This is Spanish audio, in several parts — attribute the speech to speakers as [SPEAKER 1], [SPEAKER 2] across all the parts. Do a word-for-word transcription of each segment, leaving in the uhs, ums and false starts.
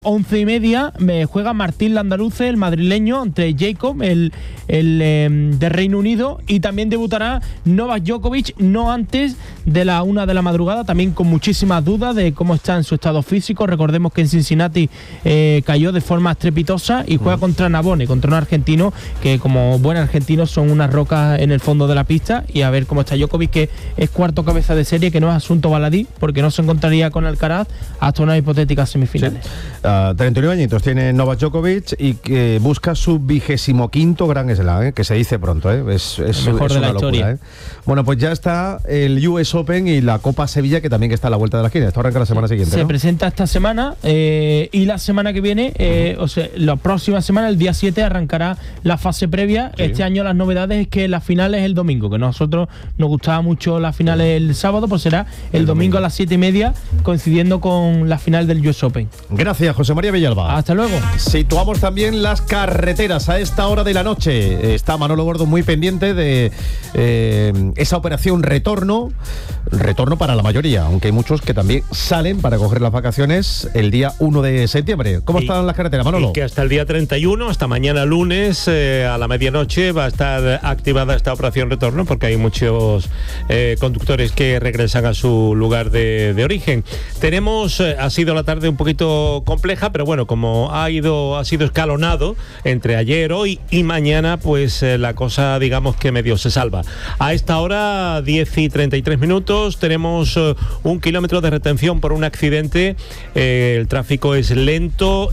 [SPEAKER 1] once y media me juega Martín Landaluce, el madrileño, ante Jacob, el, el eh, de Reino Unido, y también debutará Novak Djokovic, no antes de la una de la madrugada, también con muchísimas dudas de cómo está en su estado físico. Recordemos que en Cincinnati eh, cayó de forma estrepitosa y juega contra Navone, contra un argentino que, como buen argentino, son unas rocas en el fondo de la pista. Y a ver cómo está Djokovic, que es cuarto cabeza de serie, que no es asunto baladí, porque no se encontraría con Alcaraz hasta unas hipotéticas semifinales.
[SPEAKER 2] Sí. Uh, treinta y nueve añitos tiene Novak Djokovic y que busca su vigésimo quinto Grand Slam, ¿eh? Que se dice pronto, ¿eh? es, es,
[SPEAKER 1] el mejor
[SPEAKER 2] es
[SPEAKER 1] de
[SPEAKER 2] una
[SPEAKER 1] la
[SPEAKER 2] locura,
[SPEAKER 1] historia.
[SPEAKER 2] ¿eh? Bueno, pues ya está el U S Open y la Copa Sevilla, que también está a la vuelta de la esquina. Esto arranca la semana siguiente,
[SPEAKER 1] Se
[SPEAKER 2] ¿no?
[SPEAKER 1] presenta esta semana eh, y la semana que viene, eh, o sea, la próxima semana, el día siete, arrancará la fase previa. Sí. Este año las novedades es que la final es el domingo, que a nosotros nos gustaba mucho la final el sábado, pues será el, el domingo, domingo a las siete y media, coincidiendo con la final del U S Open.
[SPEAKER 2] Gracias, José María Villalba.
[SPEAKER 1] Hasta luego.
[SPEAKER 2] Situamos también las carreteras a esta hora de la noche. Está Manolo Gordo muy pendiente de eh, esa operación retorno, retorno para la mayoría, aunque hay muchos que también salen para coger las vacaciones el día uno de septiembre. ¿Cómo y, están las carreteras, Manolo?
[SPEAKER 3] Y que hasta el día treinta y uno, hasta mañana lunes, eh, a la medianoche, va a estar activada esta operación retorno, porque hay muchos eh, conductores que regresan a su lugar de, de origen. Tenemos, eh, ha sido la tarde un poquito compleja, pero bueno, como ha ido, ha sido escalonado entre ayer, hoy y mañana, pues eh, la cosa, digamos que medio se salva. A esta hora, diez y treinta y tres minutos, tenemos eh, un kilómetro de retención por un accidente. Eh, el tráfico es lento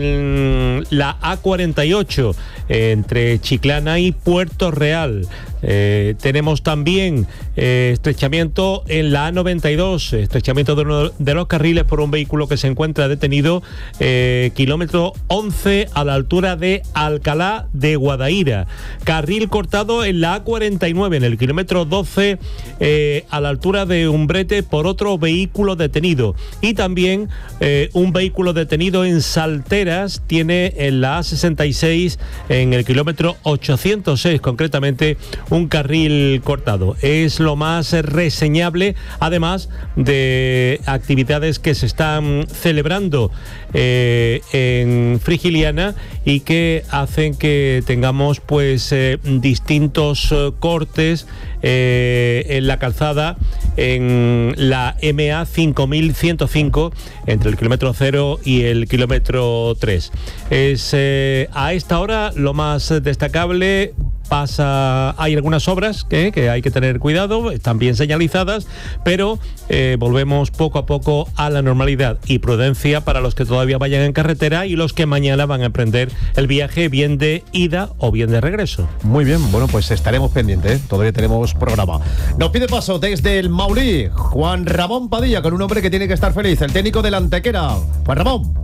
[SPEAKER 3] en la A cuarenta y ocho, eh, entre Chiclana y Puerto Real. Eh, tenemos también eh, estrechamiento en la A noventa y dos, estrechamiento de uno de los carriles por un vehículo que se encuentra detenido, eh, kilómetro once a la altura de Alcalá de Guadaira. Carril cortado en la A cuarenta y nueve, en el kilómetro doce, eh, a la altura de Umbrete, por otro vehículo detenido. Y también eh, un vehículo detenido en Salteras tiene en la A sesenta y seis, en el kilómetro ochocientos seis, concretamente, un carril cortado. Es lo más reseñable, además de actividades que se están celebrando eh, en Frigiliana y que hacen que tengamos pues eh, distintos eh, cortes eh, en la calzada, en la M A cinco mil ciento cinco, entre el kilómetro cero y el kilómetro tres. Es eh, a esta hora lo más destacable. Pasa, hay algunas obras que, que hay que tener cuidado, están bien señalizadas, pero eh, volvemos poco a poco a la normalidad, y prudencia para los que todavía vayan en carretera y los que mañana van a emprender el viaje, bien de ida o bien de regreso.
[SPEAKER 2] Muy bien, bueno, pues estaremos pendientes, ¿eh? Todavía tenemos programa. Nos pide paso desde el Maulí Juan Ramón Padilla, con un hombre que tiene que estar feliz, el técnico del Antequera. Juan Ramón.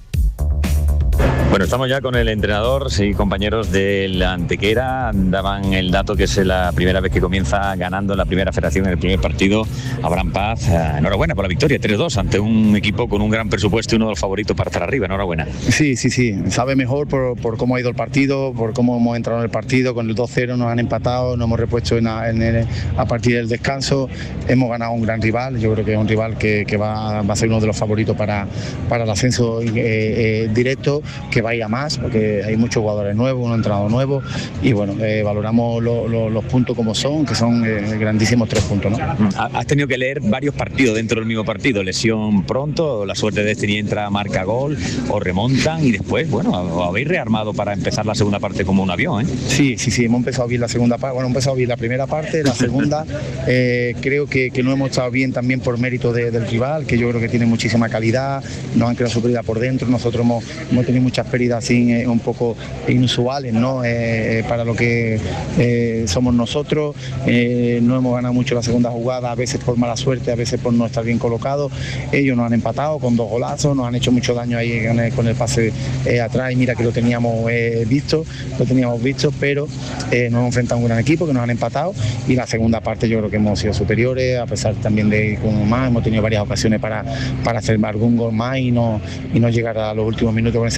[SPEAKER 4] Bueno, estamos ya con el entrenador, sí, compañeros del Antequera. Daban el dato que es la primera vez que comienza ganando la primera federación en el primer partido. Abraham Paz, eh, enhorabuena por la victoria, tres dos, ante un equipo con un gran presupuesto y uno de los favoritos para estar arriba. Enhorabuena.
[SPEAKER 5] Sí, sí, sí, sabe mejor por, por cómo ha ido el partido, por cómo hemos entrado en el partido. Con el dos cero nos han empatado, nos hemos repuesto en a, en el, a partir del descanso. Hemos ganado a un gran rival, yo creo que es un rival que, que va, va a ser uno de los favoritos para, para el ascenso eh, eh, directo, que vaya más, porque hay muchos jugadores nuevos, un entrenador nuevo, y bueno, eh, valoramos lo, lo, los puntos como son, que son eh, grandísimos tres puntos, ¿no?
[SPEAKER 4] Has tenido que leer varios partidos dentro del mismo partido, lesión pronto, la suerte de este ni entra, marca gol, o remontan, y después, bueno, habéis rearmado para empezar la segunda parte como un avión, ¿eh?
[SPEAKER 5] Sí, sí, sí, hemos empezado bien la segunda parte, bueno, hemos empezado bien la primera parte, la segunda, eh, creo que, que no hemos estado bien también por mérito de, del rival, que yo creo que tiene muchísima calidad, nos han creado superioridad por dentro, nosotros hemos, hemos tenido muchas pérdidas así eh, un poco inusuales, ¿no? Eh, para lo que eh, somos nosotros, eh, no hemos ganado mucho la segunda jugada, a veces por mala suerte, a veces por no estar bien colocados. Ellos nos han empatado con dos golazos, nos han hecho mucho daño ahí con el, con el pase eh, atrás, y mira que lo teníamos eh, visto, lo teníamos visto, pero eh, nos hemos enfrentado a un gran equipo que nos han empatado, y la segunda parte yo creo que hemos sido superiores, a pesar también de con más, hemos tenido varias ocasiones para, para hacer algún gol más y no, y no llegar a los últimos minutos con ese apuro.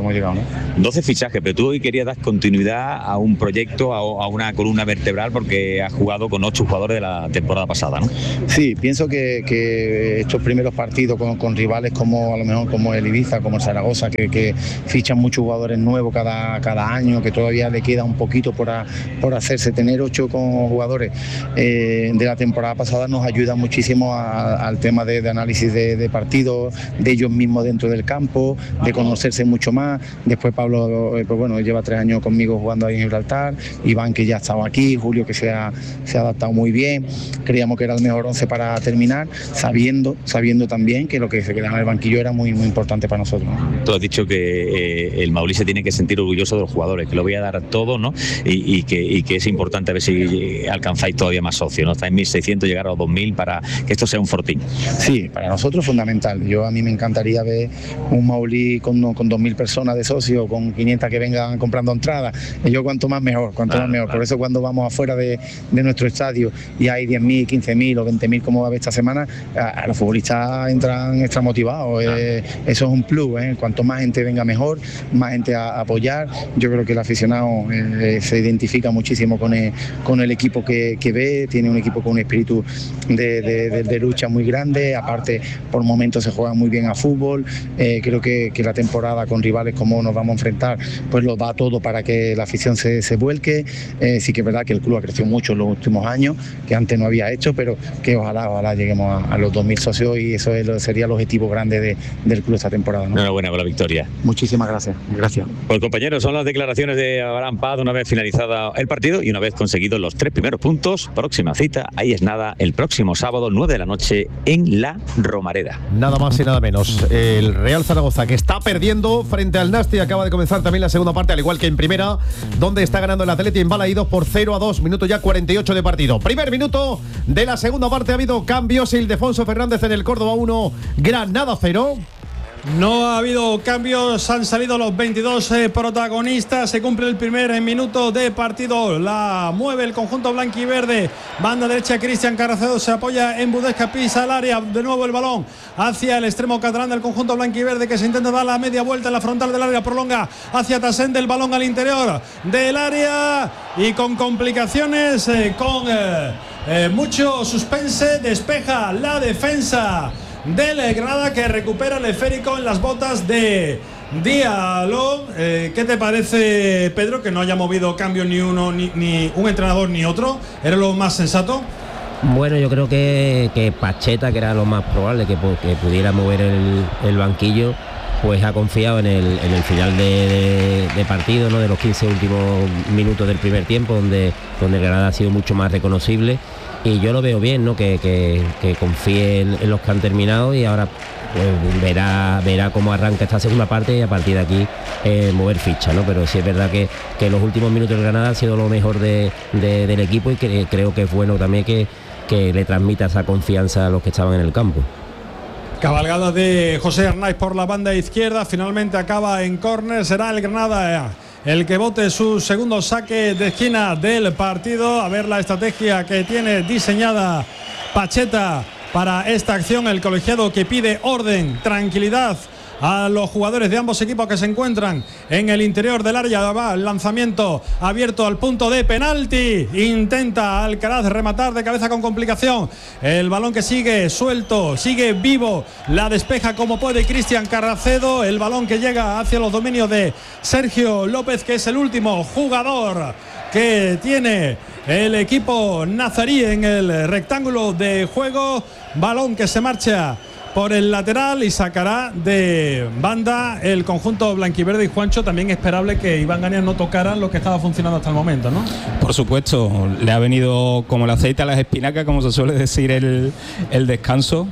[SPEAKER 5] hemos llegado, ¿no?
[SPEAKER 4] doce fichajes, pero tú hoy querías dar continuidad a un proyecto, a, a una columna vertebral, porque has jugado con ocho jugadores de la temporada pasada, ¿no?
[SPEAKER 5] Sí, pienso que, que estos primeros partidos con, con rivales como a lo mejor como el Ibiza, como el Zaragoza, que, que fichan muchos jugadores nuevos cada, cada año, que todavía le queda un poquito por, a, por hacerse, tener ocho con jugadores eh, de la temporada pasada nos ayuda muchísimo a, al tema de, de análisis de, de partidos, de ellos mismos dentro del campo, de conocerse mucho más. Después Pablo, pues bueno, lleva tres años conmigo jugando ahí en Gibraltar, Iván, que ya ha estado aquí, Julio, que se ha, se ha adaptado muy bien. Creíamos que era el mejor once para terminar, sabiendo, sabiendo también que lo que se quedaba en el banquillo era muy, muy importante para nosotros, ¿no?
[SPEAKER 4] Tú has dicho que eh, el Maulí se tiene que sentir orgulloso de los jugadores, que lo voy a dar todo, ¿no? Y, y, que, y que es importante a ver si alcanzáis todavía más socios, ¿no? Estáis en mil seiscientos, llegar a los dos mil para que esto sea un fortín.
[SPEAKER 5] Sí, para nosotros es fundamental. Yo a mí me encantaría ver un Maulí con, con dos mil personas de socios, con quinientas que vengan comprando entradas. Y yo cuanto más mejor, cuanto claro, más mejor. Claro. Por eso cuando vamos afuera de, de nuestro estadio y hay diez mil, quince mil o veinte mil como va a haber esta semana, a, a los futbolistas entran extra motivados. Claro. Eh, eso es un plus, ¿eh? Cuanto más gente venga mejor, más gente a, a apoyar. Yo creo que el aficionado eh, se identifica muchísimo con el, con el equipo que, que ve, tiene un equipo con un espíritu de, de, de, de lucha muy grande, aparte por momentos se juega muy bien a fútbol. Eh, creo que, que la temporada con rivales como nos vamos a enfrentar pues lo da todo para que la afición se, se vuelque. Eh, sí que es verdad que el club ha crecido mucho en los últimos años, que antes no había hecho, pero que ojalá, ojalá lleguemos a, a los dos mil socios y eso es, sería el objetivo grande de, del club esta temporada, ¿no?
[SPEAKER 4] Enhorabuena por la victoria.
[SPEAKER 5] Muchísimas gracias. Gracias.
[SPEAKER 4] Pues compañeros, son las declaraciones de Abraham Paz una vez finalizada el partido y una vez conseguidos los tres primeros puntos. Próxima cita, ahí es nada, el próximo sábado, nueve de la noche en La Romareda.
[SPEAKER 2] Nada más y nada menos. El Real Zaragoza, que está perdiendo frente al Nasti, acaba de comenzar también la segunda parte, al igual que en primera, donde está ganando el Atleti en Balaídos por cero a dos, minuto ya cuarenta y ocho de partido. Primer minuto de la segunda parte, ha habido cambios. Ildefonso Fernández en el Córdoba uno, Granada cero.
[SPEAKER 6] No ha habido cambios, han salido los veintidós eh, protagonistas. Se cumple el primer minuto de partido. La mueve el conjunto blanquiverde. Banda derecha, Cristian Carracedo se apoya en Budesca, pisa al área. De nuevo el balón hacia el extremo catalán del conjunto blanquiverde, que se intenta dar la media vuelta en la frontal del área. Prolonga hacia Tasende, el balón al interior del área y con complicaciones, eh, con eh, eh, mucho suspense. Despeja la defensa del Granada, que recupera el esférico en las botas de Diallo. Eh, ¿Qué te parece, Pedro, que no haya movido cambio ni uno, ni, ni un entrenador ni otro? ¿Era lo más sensato?
[SPEAKER 7] Bueno, yo creo que, que Pacheta, que era lo más probable que, que pudiera mover el, el banquillo, pues ha confiado en el, en el final de, de, de partido, ¿no? De los quince últimos minutos del primer tiempo, donde, donde el Granada ha sido mucho más reconocible. Y yo lo veo bien, ¿no? Que, que, que confíe en, en los que han terminado y ahora pues, verá, verá cómo arranca esta segunda parte y a partir de aquí eh, mover ficha, ¿no? Pero sí es verdad que, que los últimos minutos del Granada han sido lo mejor de, de, del equipo y que creo que es bueno también que, que le transmita esa confianza a los que estaban en el campo.
[SPEAKER 6] Cabalgada de José Arnaiz por la banda izquierda, finalmente acaba en córner. Será el Granada el que bote su segundo saque de esquina del partido. A ver la estrategia que tiene diseñada Pacheta para esta acción. El colegiado que pide orden, tranquilidad a los jugadores de ambos equipos que se encuentran en el interior del área. Va el lanzamiento abierto al punto de penalti. Intenta Alcaraz rematar de cabeza con complicación. El balón que sigue suelto, sigue vivo. La despeja como puede Cristian Carracedo. El balón que llega hacia los dominios de Sergio López, que es el último jugador que tiene el equipo nazarí en el rectángulo de juego. Balón que se marcha por el lateral y sacará de banda el conjunto blanquiverde. Y Juancho, también esperable que Iván Ganiás no tocara lo que estaba funcionando hasta el momento, ¿no?
[SPEAKER 8] Por supuesto, le ha venido como el aceite a las espinacas, como se suele decir, el, el descanso.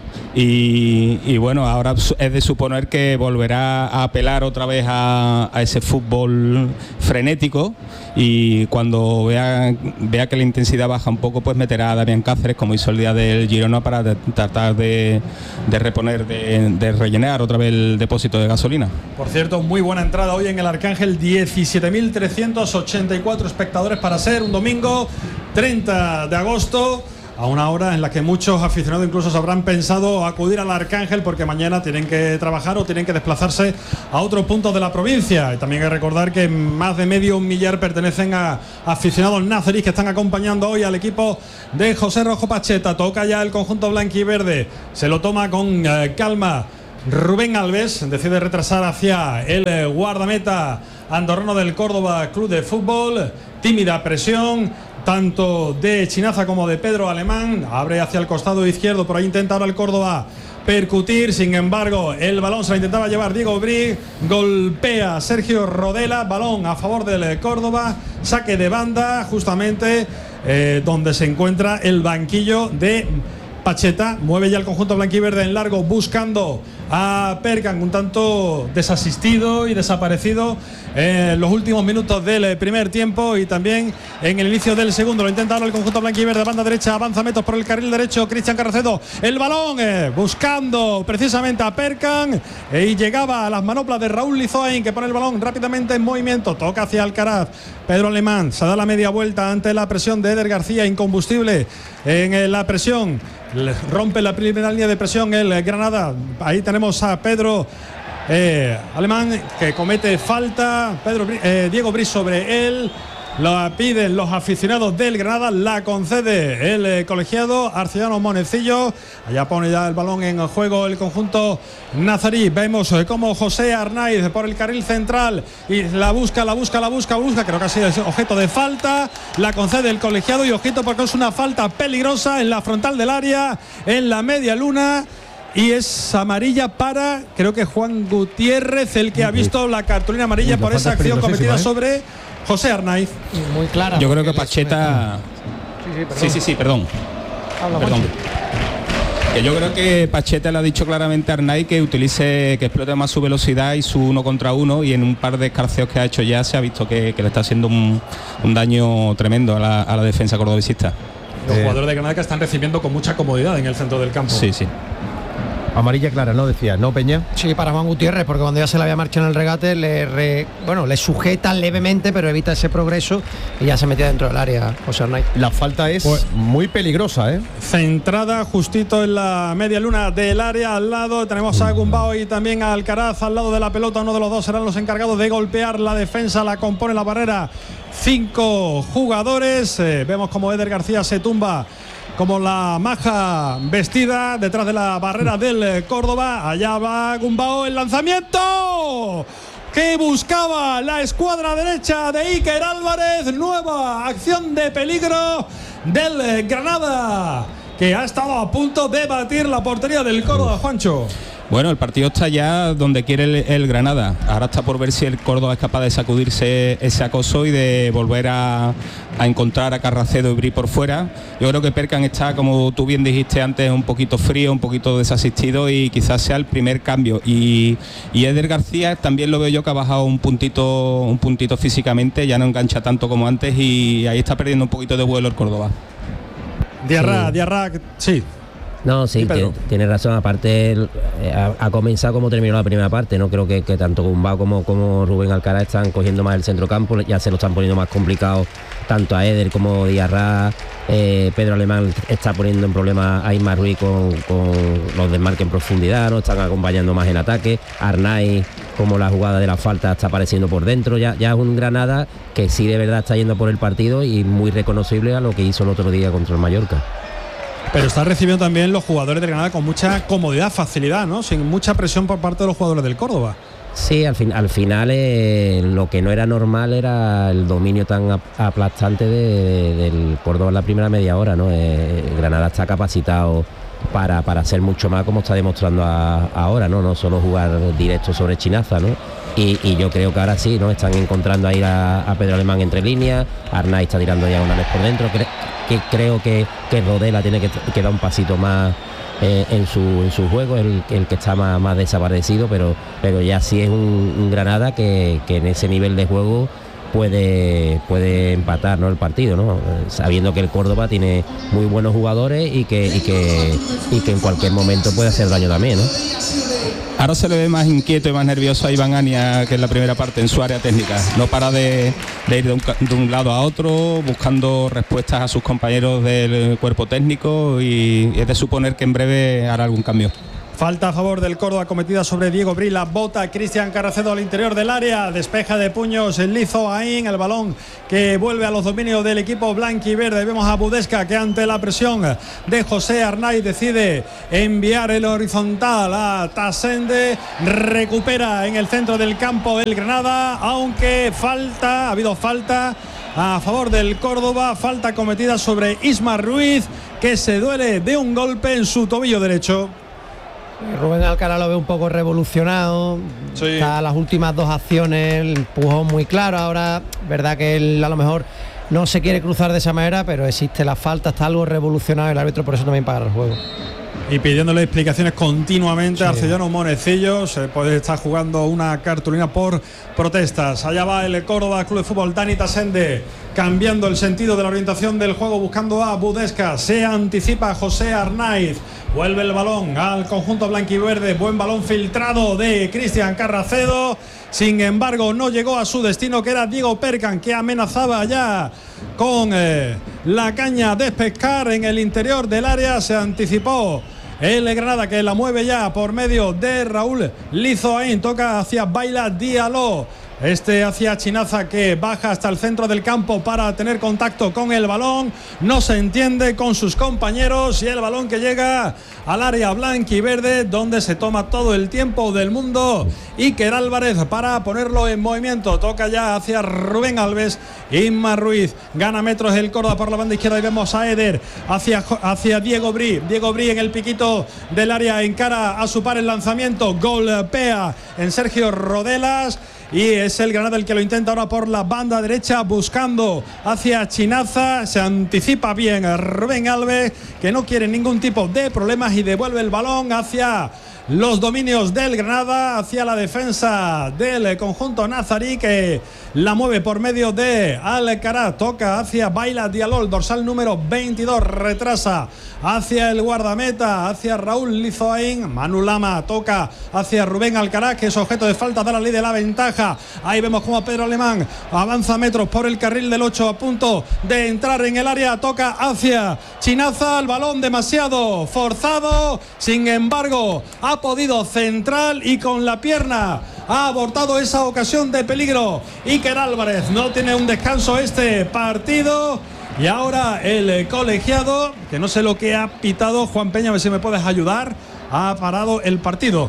[SPEAKER 8] Y, y bueno, ahora es de suponer que volverá a apelar otra vez a, a ese fútbol frenético, y cuando vea, vea que la intensidad baja un poco, pues meterá a Damián Cáceres, como hizo el día del Girona, para de, tratar de, de reponer, de, de rellenar otra vez el depósito de gasolina.
[SPEAKER 6] Por cierto, muy buena entrada hoy en el Arcángel, diecisiete mil trescientos ochenta y cuatro espectadores para ser un domingo treinta de agosto. a una hora en la que muchos aficionados incluso se habrán pensado acudir al Arcángel porque mañana tienen que trabajar o tienen que desplazarse a otros puntos de la provincia. Y también hay que recordar que más de medio millar pertenecen a aficionados nazaríes que están acompañando hoy al equipo de José Rojo Pacheta. Toca ya el conjunto blanquiverde, se lo toma con eh, calma Rubén Alves, decide retrasar hacia el eh, guardameta andorrano del Córdoba Club de Fútbol. Tímida presión tanto de Chinaza como de Pedro Alemán, abre hacia el costado izquierdo, por ahí intenta ahora el Córdoba percutir, sin embargo el balón se lo intentaba llevar Diego Bri, golpea Sergio Rodela, balón a favor del Córdoba, saque de banda justamente eh, donde se encuentra el banquillo de Pacheta. Mueve ya el conjunto blanquiverde en largo buscando a Perkan, un tanto desasistido y desaparecido en los últimos minutos del primer tiempo y también en el inicio del segundo. Lo intenta ahora el conjunto blanquiverde, banda derecha, avanza metros por el carril derecho Cristian Carracedo, el balón eh, buscando precisamente a Perkan eh, y llegaba a las manoplas de Raúl Lizoain, que pone el balón rápidamente en movimiento, toca hacia Alcaraz. Pedro Alemán se da la media vuelta ante la presión de Eder García, incombustible en la presión, rompe la primera línea de presión el Granada. Ahí tenemos a Pedro eh, Alemán que comete falta, Pedro eh, Diego Bri sobre él, la piden los aficionados del Granada, la concede el eh, colegiado Arcellano Monecillo. Allá pone ya el balón en juego el conjunto nazarí. Vemos eh, como José Arnaiz por el carril central y la busca, la busca, la busca, busca. Creo que ha sido objeto de falta. La concede el colegiado y ojito porque es una falta peligrosa en la frontal del área, en la media luna. Y es amarilla para, creo que Juan Gutiérrez, el que ha visto la cartulina amarilla por esa acción cometida sobre José Arnaiz.
[SPEAKER 9] Muy clara.
[SPEAKER 8] Yo creo que Pacheta... Sí, sí, sí, perdón.
[SPEAKER 9] Habla,
[SPEAKER 8] perdón. Que yo creo que Pacheta le ha dicho claramente a Arnaiz que utilice, que explote más su velocidad y su uno contra uno, y en un par de escarceos que ha hecho ya se ha visto que, que le está haciendo un, un daño tremendo a la, a la defensa cordobesista.
[SPEAKER 6] Los eh. jugadores de Granada que están recibiendo con mucha comodidad en el centro del campo.
[SPEAKER 8] Sí, sí.
[SPEAKER 2] Amarilla clara, ¿no? Decía, ¿no, Peña?
[SPEAKER 9] Sí, para Juan Gutiérrez, porque cuando ya se le había marchado en el regate, le re, bueno, le sujeta levemente, pero evita ese progreso y ya se metía dentro del área José Arnaiz.
[SPEAKER 2] La falta es pues, muy peligrosa, ¿eh?
[SPEAKER 6] Centrada justito en la media luna del área, al lado tenemos a Gumbao y también a Alcaraz al lado de la pelota. Uno de los dos serán los encargados de golpear la defensa, la compone la barrera. Cinco jugadores, eh, vemos como Eder García se tumba como la maja vestida detrás de la barrera del Córdoba. Allá va Gumbao, el lanzamiento que buscaba la escuadra derecha de Iker Álvarez. Nueva acción de peligro del Granada, que ha estado a punto de batir la portería del Córdoba, Juancho.
[SPEAKER 8] Bueno, el partido está ya donde quiere el, el Granada. Ahora está por ver si el Córdoba es capaz de sacudirse ese acoso y de volver a, a encontrar a Carracedo y Bri por fuera. Yo creo que Perkan está, como tú bien dijiste antes, un poquito frío, un poquito desasistido y quizás sea el primer cambio. Y, y Eder García también lo veo yo que ha bajado un puntito, un puntito físicamente, ya no engancha tanto como antes y ahí está perdiendo un poquito de vuelo el Córdoba.
[SPEAKER 6] Diarra, sí. Diarra, sí.
[SPEAKER 7] No, sí, tiene, tiene razón. Aparte, eh, ha, ha comenzado como terminó la primera parte. No creo que, que tanto Gumbao como, como Rubén Alcaraz están cogiendo más el centrocampo. Ya se lo están poniendo más complicado tanto a Eder como Diarra. Eh, Pedro Alemán está poniendo en problemas a Ismael Ruiz con, con los desmarques en profundidad. No están acompañando más en ataque. Arnaiz, como la jugada de la falta, está apareciendo por dentro. Ya, ya es un Granada que sí de verdad está yendo por el partido y muy reconocible a lo que hizo el otro día contra el Mallorca.
[SPEAKER 6] Pero está recibiendo también los jugadores de Granada con mucha comodidad, facilidad, ¿no? Sin mucha presión por parte de los jugadores del Córdoba.
[SPEAKER 7] Sí, al, fin, al final eh, lo que no era normal era el dominio tan aplastante de, de, del Córdoba en la primera media hora, ¿no? Eh, Granada está capacitado para, para hacer mucho más, como está demostrando a, ahora, ¿no? No solo jugar directo sobre Chinaza, ¿no? Y, y yo creo que ahora sí, ¿no? Están encontrando ahí a, a Pedro Alemán entre líneas. Arnaiz está tirando ya una vez por dentro. Cre que creo que, que Rodela tiene que, que dar un pasito más eh, en, su, en su juego, el, el que está más, más desaparecido, pero, pero ya sí es un, un Granada que, que en ese nivel de juego puede puede empatar, ¿no?, el partido, ¿no?, sabiendo que el Córdoba tiene muy buenos jugadores y que y que y que en cualquier momento puede hacer daño también, ¿no?
[SPEAKER 8] Ahora se le ve más inquieto y más nervioso a Iván Ania que en la primera parte en su área técnica. No para de, de ir de un, de un lado a otro, buscando respuestas a sus compañeros del cuerpo técnico, y es de suponer que en breve hará algún cambio.
[SPEAKER 6] Falta a favor del Córdoba cometida sobre Diego Bri, la bota Cristian Carracedo al interior del área, despeja de puños el Lizo Aín, el balón que vuelve a los dominios del equipo blanquiverde. Vemos a Budesca que ante la presión de José Arnaiz decide enviar el horizontal a Tasende, recupera en el centro del campo el Granada, aunque falta, ha habido falta a favor del Córdoba, falta cometida sobre Isma Ruiz, que se duele de un golpe en su tobillo derecho.
[SPEAKER 9] Rubén Alcaraz lo ve un poco revolucionado, sí. Está las últimas dos acciones, el empujón muy claro, ahora verdad que él a lo mejor no se quiere cruzar de esa manera, pero existe la falta, está algo revolucionado el árbitro, por eso también paga el juego.
[SPEAKER 6] Y pidiéndole explicaciones continuamente, sí. a Arcellano Monecillo, se puede estar jugando una cartulina por protestas. Allá va el Córdoba Club de Fútbol, Dani Tasende, cambiando el sentido de la orientación del juego, buscando a Budesca, se anticipa José Arnaiz, vuelve el balón al conjunto blanquiverde, buen balón filtrado de Cristian Carracedo, sin embargo no llegó a su destino, que era Diego Percan, que amenazaba ya con eh, la caña de pescar en el interior del área. Se anticipó el Granada, que la mueve ya por medio de Raúl Lizo Aín, toca hacia Baila Diallo, este hacia Chinaza, que baja hasta el centro del campo para tener contacto con el balón, no se entiende con sus compañeros, y el balón que llega al área blanquiverde, donde se toma todo el tiempo del mundo Iker Álvarez para ponerlo en movimiento. Toca ya hacia Rubén Alves, Isma Ruiz, gana metros el Córdoba por la banda izquierda, y vemos a Eder hacia, hacia Diego Bri, Diego Bri en el piquito del área, encara a su par el lanzamiento, golpea en Sergio Rodelas, y es el Granada el que lo intenta ahora por la banda derecha, buscando hacia Chinaza, se anticipa bien Rubén Alves, que no quiere ningún tipo de problemas, y devuelve el balón hacia los dominios del Granada, hacia la defensa del conjunto nazarí, que la mueve por medio de Alcaraz, toca hacia Baila Diallo, el dorsal número veintidós, retrasa hacia el guardameta, hacia Raúl Lizo Aín, Manu Lama toca hacia Rubén Alcaraz, que es objeto de falta, da la ley de la ventaja. Ahí vemos como Pedro Alemán avanza metros por el carril del ocho, a punto de entrar en el área, toca hacia Chinaza, el balón demasiado forzado, sin embargo ha podido centrar y con la pierna ha abortado esa ocasión de peligro. Iker Álvarez, no tiene un descanso este partido, y ahora el colegiado, que no sé lo que ha pitado, Juan Peña, a ver si me puedes ayudar, ha parado el partido.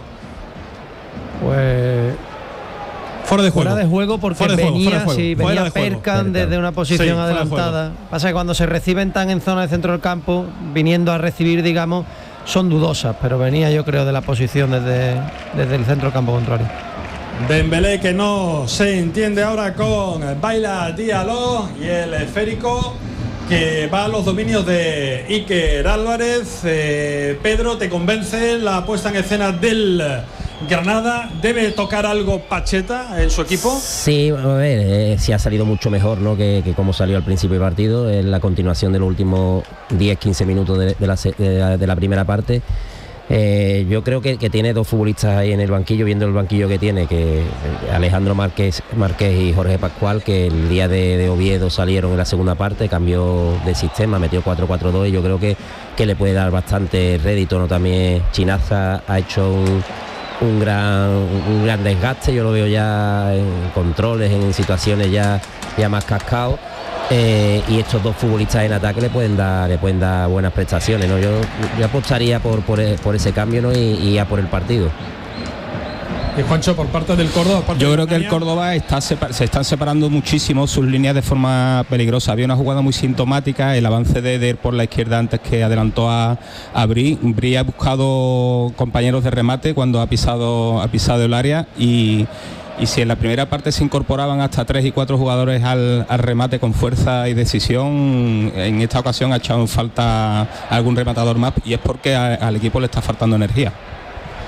[SPEAKER 9] Pues
[SPEAKER 6] fuera de juego.
[SPEAKER 9] Fuera de juego porque
[SPEAKER 6] fuera de
[SPEAKER 9] venía,
[SPEAKER 6] juego, fuera de juego.
[SPEAKER 9] Sí,
[SPEAKER 6] Fuera
[SPEAKER 9] venía
[SPEAKER 6] de juego.
[SPEAKER 9] Percan desde una posición
[SPEAKER 6] sí,
[SPEAKER 9] adelantada. Pasa que cuando se reciben tan en zona de centro del campo, viniendo a recibir, digamos, son dudosas, pero venía, yo creo, de la posición desde, desde el centro del campo contrario.
[SPEAKER 6] Dembélé, que no se entiende ahora con Baila Diallo, y el esférico que va a los dominios de Iker Álvarez. eh, Pedro, ¿te convence la puesta en escena del Granada? ¿Debe tocar algo Pacheta en su equipo?
[SPEAKER 7] Sí, a ver, eh, sí ha salido mucho mejor, ¿no?, que, que como salió al principio del partido, en la continuación de los últimos diez quince minutos de, de, la, de, la, de la primera parte. Eh, yo creo que, que tiene dos futbolistas ahí en el banquillo, viendo el banquillo que tiene, que Alejandro Márquez, Márquez y Jorge Pascual, que el día de, de Oviedo salieron en la segunda parte, cambió de sistema, metió cuatro cuatro dos, y yo creo que, que le puede dar bastante rédito, ¿no? También Chinaza ha hecho un, un, gran, un gran desgaste, yo lo veo ya en controles, en situaciones ya, ya más cascados. Eh, y estos dos futbolistas en ataque le pueden dar le pueden dar buenas prestaciones, ¿no? Yo, yo apostaría por, por, por ese cambio, ¿no? y, y a por el partido.
[SPEAKER 6] Y Juancho, por parte del Córdoba, parte
[SPEAKER 8] yo
[SPEAKER 6] de
[SPEAKER 8] creo que el Córdoba está separ- se están separando muchísimo sus líneas de forma peligrosa. Había una jugada muy sintomática, el avance de Eder por la izquierda antes, que adelantó a, a Bri. Bri ha buscado compañeros de remate cuando ha pisado ha pisado el área, y Y si en la primera parte se incorporaban hasta tres y cuatro jugadores al, al remate con fuerza y decisión, en esta ocasión ha echado en falta algún rematador más, y es porque a, al equipo le está faltando energía.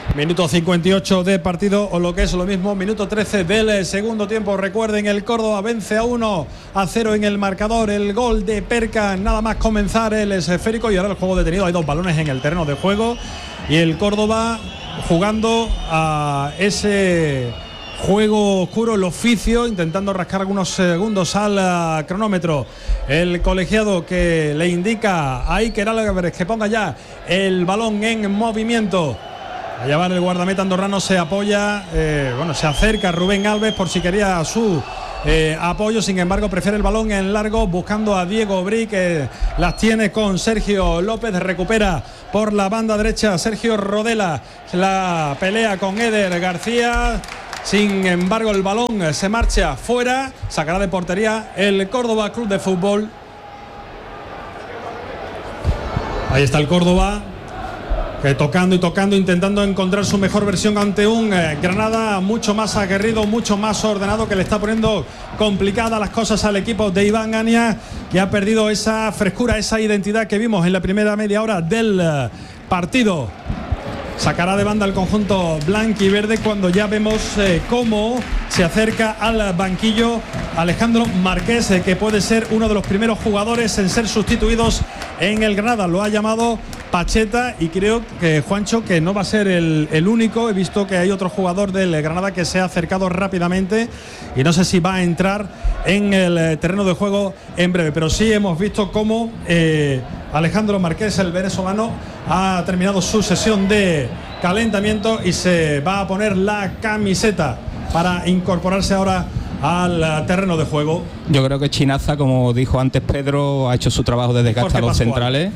[SPEAKER 6] Minuto cincuenta y ocho de partido, o lo que es lo mismo, minuto trece del segundo tiempo. Recuerden, el Córdoba vence a uno a cero en el marcador. El gol de Perca nada más comenzar el esférico, y ahora el juego detenido. Hay dos balones en el terreno de juego y el Córdoba jugando a ese juego oscuro, el oficio, intentando rascar algunos segundos al cronómetro. El colegiado que le indica a Iker Álvarez que ponga ya el balón en movimiento. Allá va el guardameta andorrano, se apoya, eh, bueno, se acerca Rubén Alves por si quería su eh, apoyo, sin embargo prefiere el balón en largo, buscando a Diego Bri, que las tiene con Sergio López, recupera por la banda derecha Sergio Rodela, la pelea con Eder García, sin embargo el balón se marcha fuera, sacará de portería el Córdoba Club de Fútbol. Ahí está el Córdoba, que tocando y tocando, intentando encontrar su mejor versión ante un eh, Granada mucho más aguerrido, mucho más ordenado, que le está poniendo complicadas las cosas al equipo de Iván Ania, que ha perdido esa frescura, esa identidad que vimos en la primera media hora del eh, partido. Sacará de banda el conjunto blanquiverde cuando ya vemos eh, cómo se acerca al banquillo Alejandro Marqués, eh, que puede ser uno de los primeros jugadores en ser sustituidos en el Granada. Lo ha llamado Pacheta, y creo que, Juancho, que no va a ser el, el único. He visto que hay otro jugador del Granada que se ha acercado rápidamente y no sé si va a entrar en el terreno de juego en breve, pero sí hemos visto cómo eh, Alejandro Marqués, el venezolano, ha terminado su sesión de calentamiento y se va a poner la camiseta para incorporarse ahora al terreno de juego.
[SPEAKER 8] Yo creo que Chinaza, como dijo antes Pedro, ha hecho su trabajo de desgaste a los centrales,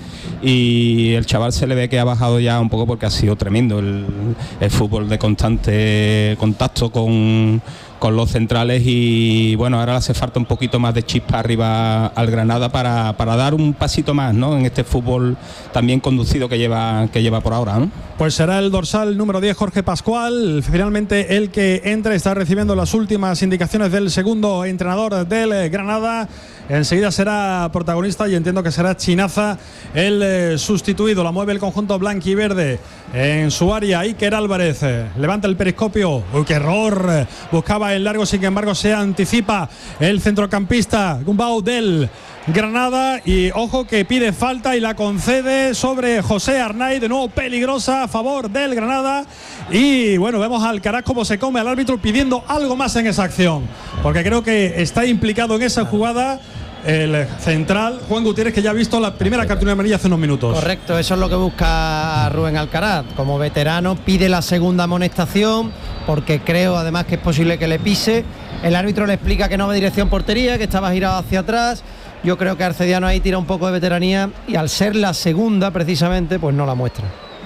[SPEAKER 8] y el chaval se le ve que ha bajado ya un poco porque ha sido tremendo el, el fútbol de constante contacto con, con los centrales, y bueno, ahora le hace falta un poquito más de chispa arriba al Granada para, para dar un pasito más, ¿no?, en este fútbol también conducido que lleva, que lleva por ahora, ¿no?
[SPEAKER 6] Pues será el dorsal número diez, Jorge Pascual, finalmente el que entra. Está recibiendo las últimas indicaciones del segundo entrenador del Granada. Enseguida será protagonista, y entiendo que será Chinaza el eh, sustituido. La mueve el conjunto blanquiverde en su área. Iker Álvarez eh, levanta el periscopio. ¡Uy, qué error! Buscaba el largo, sin embargo se anticipa el centrocampista Gumbau del Granada, y ojo que pide falta y la concede sobre José Arnaiz, de nuevo peligrosa a favor del Granada. Y bueno, vemos a Alcaraz cómo se come al árbitro pidiendo algo más en esa acción, porque creo que está implicado en esa jugada el central Juan Gutiérrez, que ya ha visto la primera cartulina amarilla hace unos minutos.
[SPEAKER 9] Correcto, eso es lo que busca Rubén Alcaraz. Como veterano pide la segunda amonestación, porque creo además que es posible que le pise. El árbitro le explica que no ve dirección portería, que estaba girado hacia atrás. Yo creo que Arcediano ahí tira un poco de veteranía, y al ser la segunda precisamente, pues no la muestra.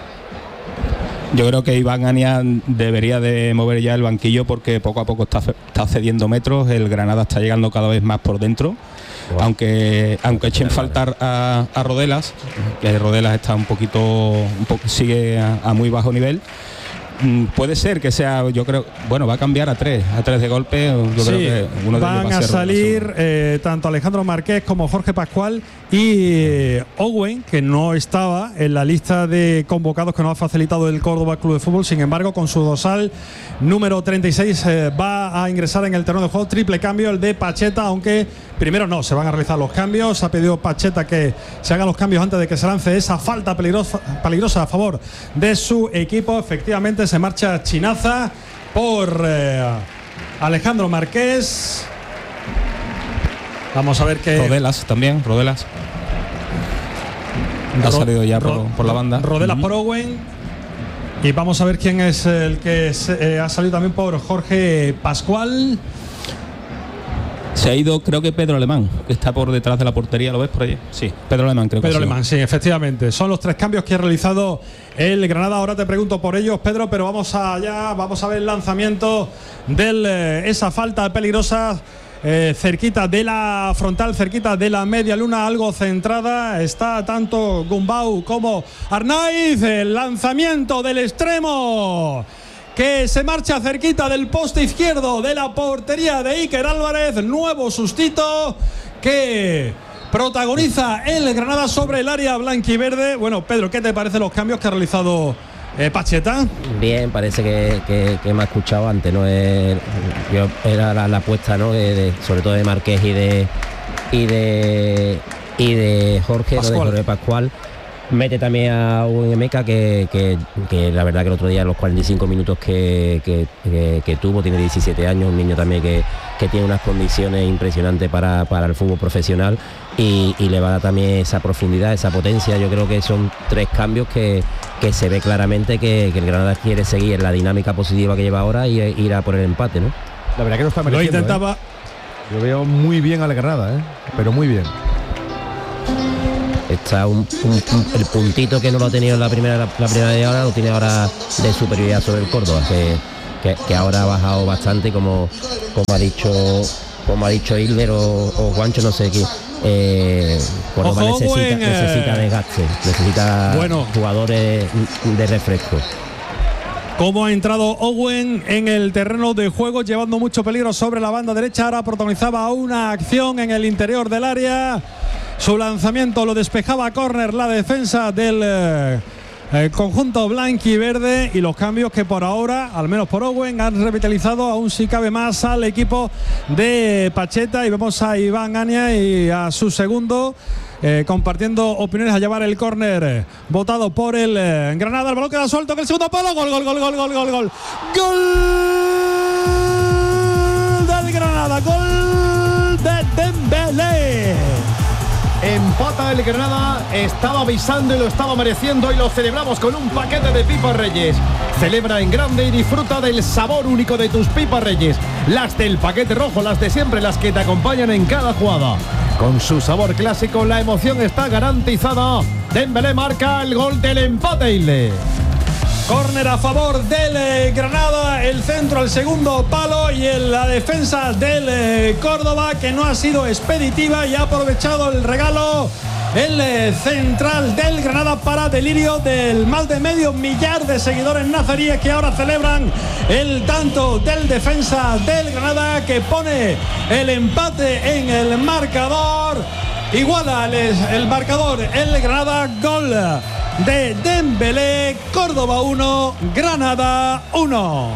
[SPEAKER 8] Yo creo que Iván Ania debería de mover ya el banquillo, porque poco a poco está, está cediendo metros. El Granada está llegando cada vez más por dentro. Wow. Aunque aunque echen falta a, a Rodelas, que Rodelas está un poquito, un poco, sigue a, a muy bajo nivel. Puede ser que sea, yo creo, bueno, va a cambiar a tres, a tres de golpe. Yo
[SPEAKER 6] sí,
[SPEAKER 8] creo que uno de
[SPEAKER 6] van
[SPEAKER 8] ellos va
[SPEAKER 6] a,
[SPEAKER 8] a
[SPEAKER 6] salir eh, tanto Alejandro Marqués como Jorge Pascual, y eh, Owen, que no estaba en la lista de convocados que nos ha facilitado el Córdoba Club de Fútbol. Sin embargo, con su dorsal número treinta y seis eh, va a ingresar en el terreno de juego. Triple cambio el de Pacheta, aunque primero no, se van a realizar los cambios. Ha pedido Pacheta que se hagan los cambios antes de que se lance esa falta peligrosa, peligrosa a favor de su equipo. Efectivamente, se marcha Chinaza por eh, Alejandro Marqués. Vamos a ver qué...
[SPEAKER 8] Rodelas también, Rodelas. Ha salido ya por, por la banda.
[SPEAKER 6] Rodelas uh-huh. por Owen. Y vamos a ver quién es el que se, eh, ha salido también por Jorge Pascual.
[SPEAKER 8] Se ha ido, creo que Pedro Alemán, que está por detrás de la portería, ¿lo ves por allí? Sí, Pedro Alemán creo que
[SPEAKER 6] Pedro Alemán, sí, efectivamente. Son los tres cambios que ha realizado el Granada. Ahora te pregunto por ellos, Pedro, pero vamos allá, vamos a ver el lanzamiento de eh, esa falta peligrosa. Eh, cerquita de la frontal, cerquita de la media luna, algo centrada. Está tanto Gumbau como Arnaiz. El lanzamiento del extremo que se marcha cerquita del poste izquierdo de la portería de Iker Álvarez. Nuevo sustito que protagoniza el Granada sobre el área blanquiverde. Bueno, Pedro, ¿qué te parecen los cambios que ha realizado Eh, Pacheta.
[SPEAKER 7] Bien, parece que, que, que me ha escuchado antes, ¿no? Eh, yo, era la, la apuesta, ¿no? De, de, sobre todo de Marqués y de y de y de Jorge, ¿no? De Jorge Pascual. Mete también a U N Meca que, que, que la verdad que el otro día los cuarenta y cinco minutos que, que, que, que tuvo, tiene diecisiete años, un niño también que, que tiene unas condiciones impresionantes para, para el fútbol profesional y, y le va a dar también esa profundidad, esa potencia. Yo creo que son tres cambios que, que se ve claramente que, que el Granada quiere seguir en la dinámica positiva que lleva ahora y ir a por el empate, ¿no?
[SPEAKER 2] La verdad que no está mereciendo.
[SPEAKER 6] Lo intentaba.
[SPEAKER 2] ¿eh? Yo veo muy bien al Granada, ¿eh? Pero muy bien.
[SPEAKER 7] Está un, un, un, el puntito que no lo ha tenido en la primera la, la primera de ahora lo tiene ahora de superioridad sobre el Córdoba, que, que, que ahora ha bajado bastante, como como ha dicho como ha dicho Hilder o, o Juancho, no sé quién. Eh, Córdoba
[SPEAKER 6] Ojo,
[SPEAKER 7] necesita,
[SPEAKER 6] buen, eh...
[SPEAKER 7] necesita desgaste, necesita
[SPEAKER 6] bueno.
[SPEAKER 7] jugadores de refresco.
[SPEAKER 6] Cómo ha entrado Owen en el terreno de juego, llevando mucho peligro sobre la banda derecha. Ahora protagonizaba una acción en el interior del área. Su lanzamiento lo despejaba a córner la defensa del eh, el conjunto blanquiverde, y los cambios que por ahora, al menos por Owen, han revitalizado aún si cabe más al equipo de Pacheta. Y vemos a Iván Ania y a su segundo eh, compartiendo opiniones a llevar el córner eh, votado por el eh, Granada. El balón queda suelto en el segundo palo. Gol, gol, gol, gol, gol, gol, gol. Gol del Granada. Gol de Dembélé.
[SPEAKER 2] Empata el Granada, estaba avisando y lo estaba mereciendo, y lo celebramos con un paquete de pipas Reyes. Celebra en grande y disfruta del sabor único de tus pipas Reyes. Las del paquete rojo, las de siempre, las que te acompañan en cada jugada. Con su sabor clásico, la emoción está garantizada. Dembélé marca el gol del empate, Ile.
[SPEAKER 6] Córner a favor del eh, Granada, el centro al segundo palo y el, la defensa del eh, Córdoba, que no ha sido expeditiva y ha aprovechado el regalo el eh, central del Granada para delirio del más de medio millar de seguidores nazaríes que ahora celebran el tanto del defensa del Granada, que pone el empate en el marcador. Iguala el, el marcador el Granada. Gol de Dembélé. Córdoba uno, Granada uno.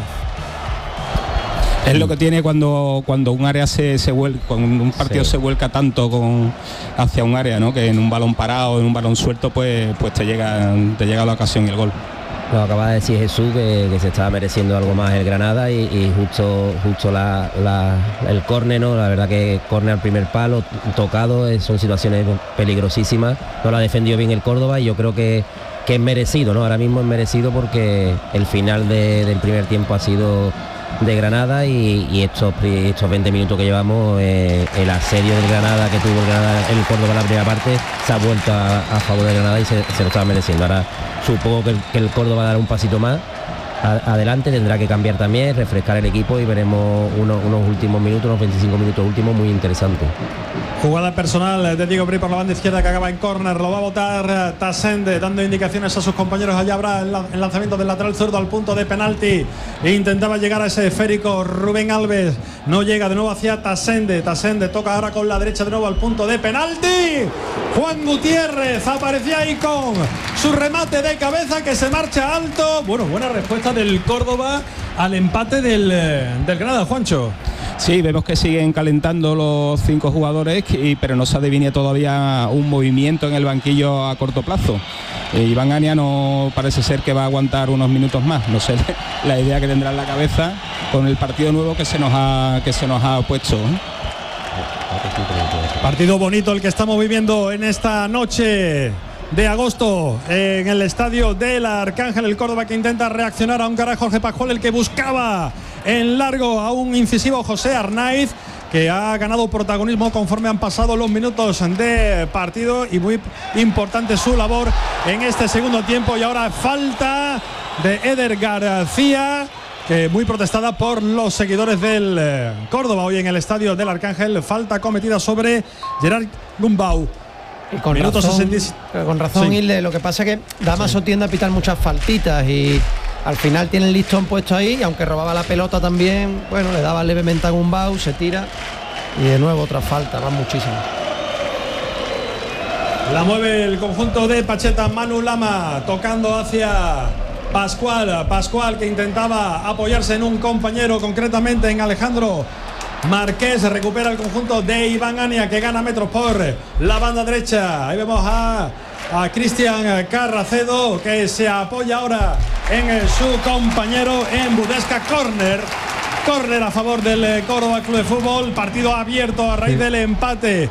[SPEAKER 8] Es lo que tiene cuando cuando un área se, se vuelca, cuando un partido sí. se vuelca tanto con hacia un área, ¿no? Que en un balón parado, en un balón suelto, pues pues te llega te llega la ocasión y el gol.
[SPEAKER 7] Lo acaba de decir Jesús, que, que se estaba mereciendo algo más el Granada, y, y justo justo la, la, el córner, ¿no? La verdad que córner al primer palo, tocado, son situaciones peligrosísimas. No la ha defendido bien el Córdoba, y yo creo que, que es merecido, ¿no? Ahora mismo es merecido porque el final de, del primer tiempo ha sido de Granada, y, y estos, estos veinte minutos que llevamos, eh, el asedio del Granada que tuvo el, Granada, el Córdoba en la primera parte, se ha vuelto a, a favor de Granada y se, se lo estaba mereciendo. Ahora supongo que el, que el Córdoba dará un pasito más a, adelante, tendrá que cambiar también, refrescar el equipo, y veremos unos, unos últimos minutos, unos veinticinco minutos últimos muy interesantes.
[SPEAKER 6] Jugada personal de Diego Bri por la banda izquierda, que acaba en córner. Lo va a botar Tasende, dando indicaciones a sus compañeros. Allá habrá el lanzamiento del lateral zurdo al punto de penalti. Intentaba llegar a ese esférico Rubén Alves, no llega. De nuevo hacia Tasende. Tasende toca ahora con la derecha de nuevo al punto de penalti. Juan Gutiérrez aparecía ahí con su remate de cabeza, que se marcha alto. Bueno, buena respuesta del Córdoba al empate del, del Granada, Juancho.
[SPEAKER 8] Sí, vemos que siguen calentando los cinco jugadores, y, pero no se adivina todavía un movimiento en el banquillo a corto plazo. Eh, Iván Ania no parece ser que va a aguantar unos minutos más. No sé la idea que tendrá en la cabeza con el partido nuevo que se nos ha, que se nos ha puesto, ¿eh?
[SPEAKER 6] Partido bonito el que estamos viviendo en esta noche de agosto en el estadio del Arcángel. El Córdoba, que intenta reaccionar a un cara Jorge Pascual, el que buscaba en largo a un incisivo José Arnaiz, que ha ganado protagonismo conforme han pasado los minutos de partido, y muy importante su labor en este segundo tiempo. Y ahora falta de Eder García, que muy protestada por los seguidores del Córdoba hoy en el estadio del Arcángel. Falta cometida sobre Gerard Gumbau.
[SPEAKER 9] Y con Minuto razón, sesenta. Con razón, sí. Hilde, lo que pasa es que Damaso sí. tiende a pitar muchas faltitas, y al final tiene el listón puesto ahí, y aunque robaba la pelota también, bueno, le daba levemente a Gumbau, se tira, y de nuevo otra falta, van muchísimo.
[SPEAKER 6] La mueve el conjunto de Pacheta. Manu Lama tocando hacia Pascual, Pascual que intentaba apoyarse en un compañero, concretamente en Alejandro Marqués. Recupera el conjunto de Iván Ania, que gana metros por la banda derecha. Ahí vemos a, a Cristian Carracedo, que se apoya ahora en su compañero en Budesca. Córner, córner a favor del Córdoba Club de Fútbol. Partido abierto a raíz sí. del empate.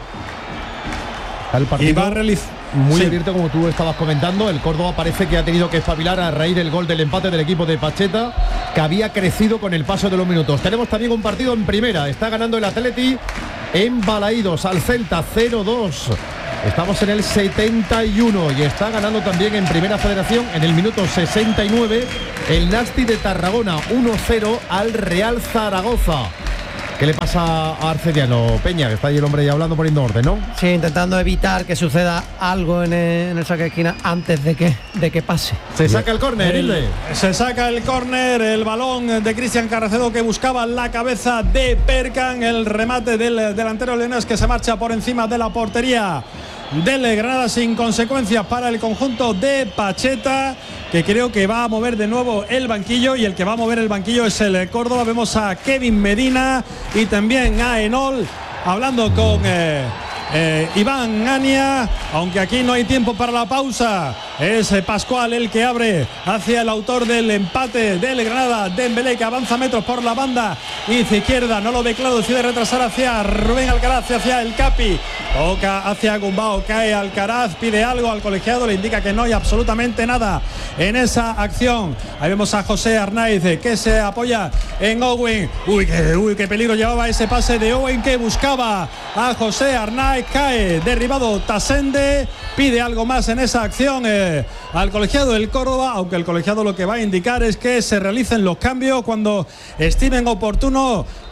[SPEAKER 2] El partido
[SPEAKER 6] y va a realizar
[SPEAKER 2] muy
[SPEAKER 6] sí.
[SPEAKER 2] abierto, como tú estabas comentando. El Córdoba parece que ha tenido que espabilar a raíz del gol del empate del equipo de Pacheta, que había crecido con el paso de los minutos. Tenemos también un partido en primera. Está ganando el Atleti en Balaídos al Celta cero dos. Estamos en el setenta y uno y está ganando también en Primera Federación en el minuto sesenta y nueve el Nasti de Tarragona uno cero al Real Zaragoza. ¿Qué le pasa a Arcediano, Peña? Que está ahí el hombre ya hablando, poniendo orden, ¿no?
[SPEAKER 9] Sí, intentando evitar que suceda algo en el, en el saque de esquina antes de que, de que pase.
[SPEAKER 2] Se saca el córner, Hilde.
[SPEAKER 6] Se saca el córner, el balón de Cristian Carracedo, que buscaba la cabeza de Percan. El remate del delantero leonés, que se marcha por encima de la portería del Granada, sin consecuencias para el conjunto de Pacheta, que creo que va a mover de nuevo el banquillo, y el que va a mover el banquillo es el Córdoba. Vemos a Kevin Medina y también a Enol hablando con eh, eh, Iván Ania, aunque aquí no hay tiempo para la pausa. Es eh, Pascual el que abre hacia el autor del empate del Granada, Dembélé, que avanza metros por la banda izquierda, no lo ve claro, decide retrasar hacia Rubén Alcaraz, hacia el Capi, toca hacia Gumbao, cae Alcaraz, pide algo al colegiado, le indica que no hay absolutamente nada en esa acción. Ahí vemos a José Arnaiz, que se apoya en Owen. Uy, qué, uy, qué peligro llevaba ese pase de Owen, que buscaba a José Arnaiz, cae derribado Tasende, pide algo más en esa acción eh, al colegiado del Córdoba, aunque el colegiado lo que va a indicar es que se realicen los cambios cuando estimen oportuno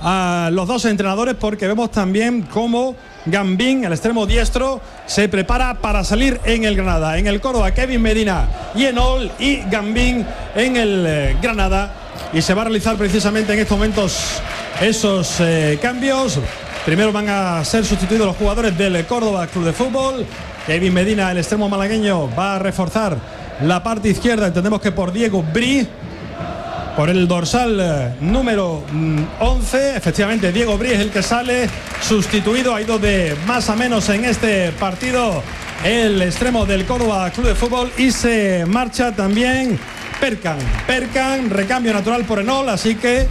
[SPEAKER 6] a los dos entrenadores, porque vemos también cómo Gambín, el extremo diestro, se prepara para salir en el Granada. En el Córdoba, Kevin Medina y Enol, y Gambín en el eh, Granada, y se va a realizar precisamente en estos momentos esos eh, cambios. Primero van a ser sustituidos los jugadores del Córdoba Club de Fútbol. Kevin Medina, el extremo malagueño, va a reforzar la parte izquierda, entendemos que por Diego Bri, por el dorsal eh, número mm, once. Efectivamente, Diego Bri es el que sale sustituido. Ha ido de más a menos en este partido el extremo del Córdoba Club de Fútbol, y se marcha también Percan. Percan, recambio natural por Enol, así que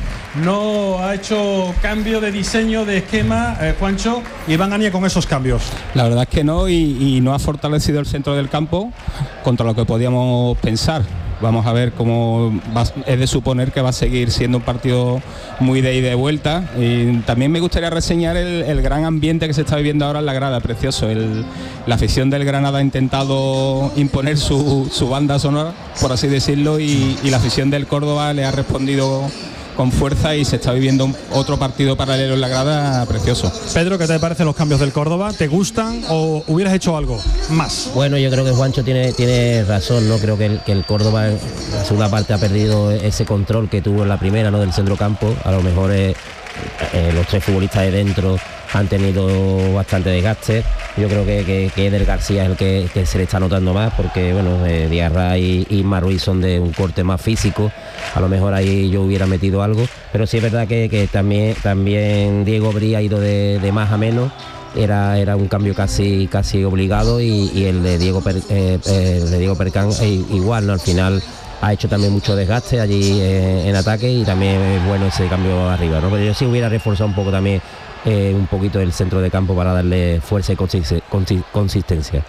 [SPEAKER 6] no ha hecho cambio de diseño de esquema, eh, Juancho, y Iván Ania con esos cambios.
[SPEAKER 8] La verdad es que no, y, y no ha fortalecido el centro del campo contra lo que podíamos pensar. Vamos a ver cómo va, es de suponer que va a seguir siendo un partido muy de ida y de vuelta. Y también me gustaría reseñar el, el gran ambiente que se está viviendo ahora en la grada, precioso. El, la afición del Granada ha intentado imponer su, su banda sonora, por así decirlo, y, y la afición del Córdoba le ha respondido con fuerza, y se está viviendo otro partido paralelo en la grada precioso.
[SPEAKER 6] Pedro, ¿qué te parecen los cambios del Córdoba? ¿Te gustan o hubieras hecho algo más?
[SPEAKER 7] Bueno, yo creo que Juancho tiene, tiene razón, ¿no? Creo que el, que el Córdoba en la segunda parte ha perdido ese control que tuvo en la primera, ¿no? Del centrocampo. A lo mejor eh, eh, los tres futbolistas de dentro han tenido bastante desgaste. Yo creo que, que, que Eder García es el que, que se le está notando más, porque bueno, eh, Diarra y, y Isma Ruiz son de un corte más físico. A lo mejor ahí yo hubiera metido algo, pero sí es verdad que, que también, también Diego Bri ha ido de, de más a menos. Era, era un cambio casi casi obligado, y, y el de Diego per, eh, el de Diego Percan eh, igual, ¿no? Al final ha hecho también mucho desgaste allí eh, en ataque, y también es bueno ese cambio arriba, ¿no? Pero yo sí hubiera reforzado un poco también eh, un poquito el centro de campo para darle fuerza y consistencia.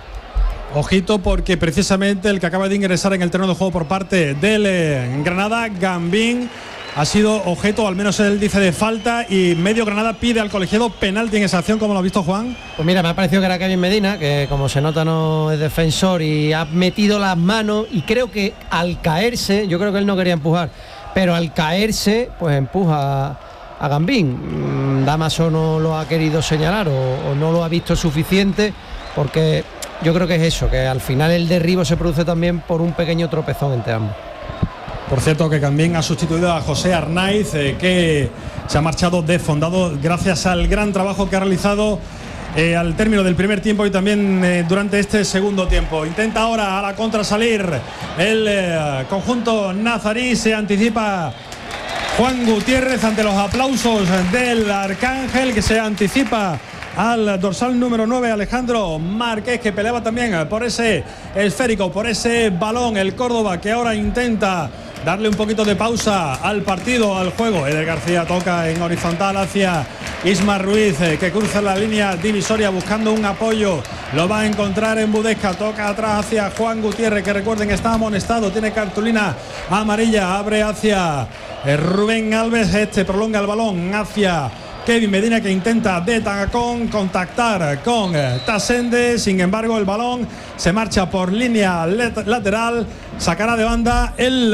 [SPEAKER 6] Ojito, porque precisamente el que acaba de ingresar en el terreno de juego por parte del eh, Granada, Gambín, ha sido objeto, al menos él dice, de falta, y medio Granada pide al colegiado penalti en esa acción. ¿Cómo lo ha visto, Juan?
[SPEAKER 9] Pues mira, me ha parecido que era Kevin Medina, que como se nota no es defensor, y ha metido las manos, y creo que al caerse, yo creo que él no quería empujar, pero al caerse pues empuja a Gambín. Damaso no lo ha querido señalar, o, o no lo ha visto suficiente, porque yo creo que es eso, que al final el derribo se produce también por un pequeño tropezón entre ambos.
[SPEAKER 6] Por cierto, que también ha sustituido a José Arnaiz, eh, que se ha marchado desfondado gracias al gran trabajo que ha realizado eh, al término del primer tiempo y también eh, durante este segundo tiempo. Intenta ahora a la contra salir el eh, conjunto nazarí, se anticipa Juan Gutiérrez ante los aplausos del Arcángel, que se anticipa al dorsal número nueve, Alejandro Márquez, que peleaba también por ese esférico, por ese balón. El Córdoba, que ahora intenta darle un poquito de pausa al partido, al juego. Eder García toca en horizontal hacia Isma Ruiz, que cruza la línea divisoria buscando un apoyo. Lo va a encontrar en Budesca. Toca atrás hacia Juan Gutiérrez, que recuerden está amonestado, tiene cartulina amarilla. Abre hacia Rubén Alves. Este prolonga el balón hacia Kevin Medina, que intenta de tacón contactar con Tasende. Sin embargo, el balón se marcha por línea lateral. Sacará de banda el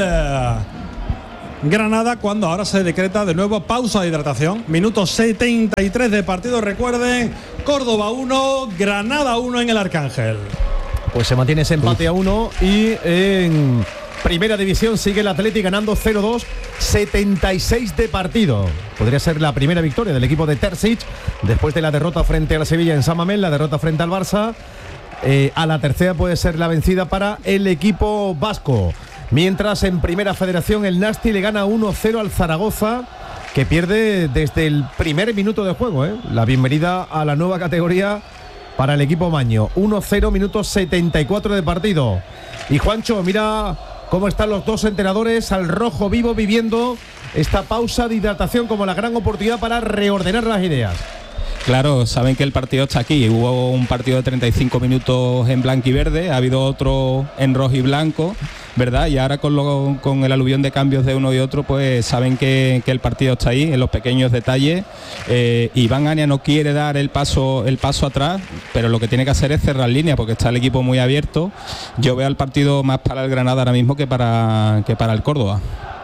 [SPEAKER 6] uh, Granada, cuando ahora se decreta de nuevo pausa de hidratación. Minuto setenta y tres de partido. Recuerden, Córdoba uno, Granada uno en el Arcángel.
[SPEAKER 2] Pues se mantiene ese empate a uno y en Primera División sigue el Athletic ganando cero dos, setenta y seis de partido. Podría ser la primera victoria del equipo de Terzic después de la derrota frente a la Sevilla en San Mamés, la derrota frente al Barça. Eh, a la tercera puede ser la vencida para el equipo vasco. Mientras en Primera Federación el Nasti le gana uno cero al Zaragoza, que pierde desde el primer minuto de juego. ¿eh? La bienvenida a la nueva categoría para el equipo maño. uno cero, minuto setenta y cuatro de partido. Y Juancho, mira cómo están los dos entrenadores al rojo vivo, viviendo esta pausa de hidratación como la gran oportunidad para reordenar las ideas.
[SPEAKER 8] Claro, saben que el partido está aquí. Hubo un partido de treinta y cinco minutos en blanco y verde, ha habido otro en rojo y blanco, ¿verdad? Y ahora con, lo, con el aluvión de cambios de uno y otro, pues saben que, que el partido está ahí, en los pequeños detalles. Eh, Iván Ania no quiere dar el paso, el paso atrás, pero lo que tiene que hacer es cerrar línea, porque está el equipo muy abierto. Yo veo el partido más para el Granada ahora mismo que para, que para el Córdoba.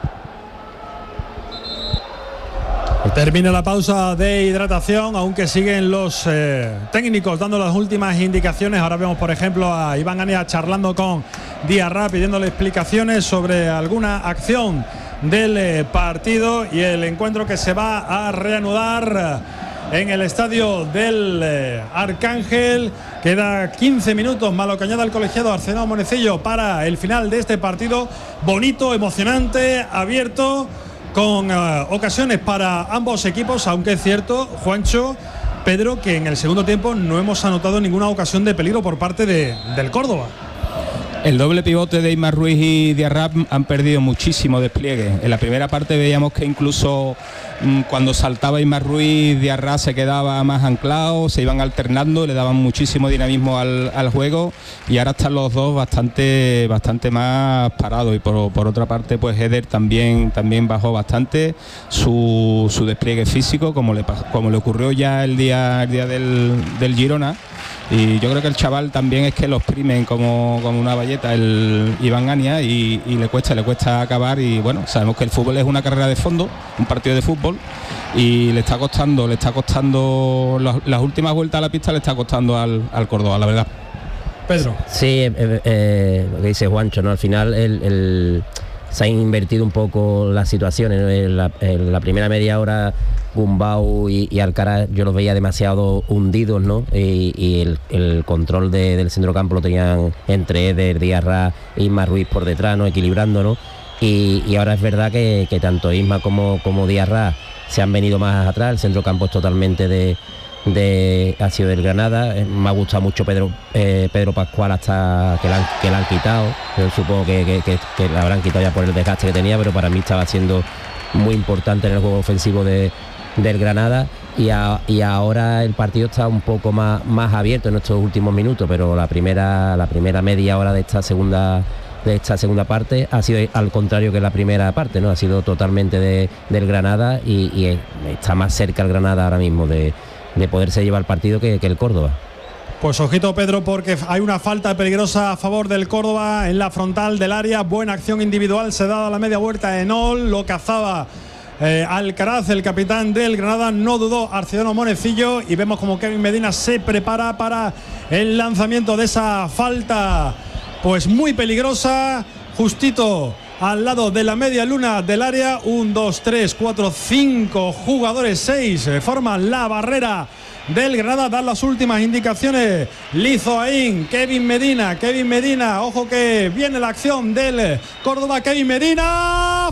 [SPEAKER 6] Termina la pausa de hidratación, aunque siguen los eh, técnicos dando las últimas indicaciones. Ahora vemos, por ejemplo, a Iván Ania charlando con Diarra, pidiéndole explicaciones sobre alguna acción del eh, partido, y el encuentro que se va a reanudar en el estadio del eh, Arcángel. Queda quince minutos más lo que añade el colegiado Arsenal Monecillo para el final de este partido. Bonito, emocionante, abierto, con uh, ocasiones para ambos equipos, aunque es cierto, Juancho, Pedro, que en el segundo tiempo no hemos anotado ninguna ocasión de peligro por parte de, del Córdoba.
[SPEAKER 8] El doble pivote de Isma Ruiz y Diarra han perdido muchísimo despliegue. En la primera parte veíamos que incluso mmm, cuando saltaba Isma Ruiz, Diarra se quedaba más anclado, se iban alternando, le daban muchísimo dinamismo al, al juego, y ahora están los dos bastante, bastante más parados. Y por, por otra parte, pues Eder también, también bajó bastante su, su despliegue físico, como le, como le ocurrió ya el día, el día del, del Girona. Y yo creo que el chaval también es que lo exprimen como, como una bayeta, el Iván Ania, y, y le cuesta, le cuesta acabar. Y bueno, sabemos que el fútbol es una carrera de fondo, un partido de fútbol, y le está costando, le está costando las, las últimas vueltas a la pista, le está costando al, al Córdoba, la verdad.
[SPEAKER 6] Pedro.
[SPEAKER 7] Sí, eh, eh, lo que dice Juancho, ¿no? Al final el, el, se han invertido un poco las situaciones, ¿no? En la, en la primera media hora Gumbau y, y Alcaraz yo los veía demasiado hundidos, ¿no? Y, y el, el control de, del centrocampo lo tenían entre Eder, Diarra e Isma Ruiz por detrás, ¿no? Equilibrando, ¿no? Y, y ahora es verdad que, que tanto Isma como, como Diarra se han venido más atrás. El centrocampo es totalmente de, de ha sido del Granada. Me ha gustado mucho Pedro eh, Pedro Pascual hasta que la han, que la han quitado. Yo supongo que, que, que, que la habrán quitado ya por el desgaste que tenía, pero para mí estaba siendo muy importante en el juego ofensivo de del Granada, y, a, y ahora el partido está un poco más, más abierto en estos últimos minutos, pero la primera la primera media hora de esta segunda de esta segunda parte ha sido al contrario que la primera parte, ¿no? Ha sido totalmente de, del Granada, y, y está más cerca el Granada ahora mismo de, de poderse llevar el partido que, que el Córdoba.
[SPEAKER 6] Pues ojito, Pedro, porque hay una falta peligrosa a favor del Córdoba en la frontal del área. Buena acción individual, se daba la media vuelta en Ol, lo cazaba Eh, Alcaraz, el capitán del Granada, no dudó Arcidiano Monecillo, y vemos como Kevin Medina se prepara para el lanzamiento de esa falta, pues muy peligrosa. Justito al lado de la media luna del área. Un, dos, tres, cuatro, cinco jugadores, seis forman la barrera del Granada. Dan las últimas indicaciones Lizoaín, Kevin Medina, Kevin Medina, ojo que viene la acción del Córdoba. Kevin Medina,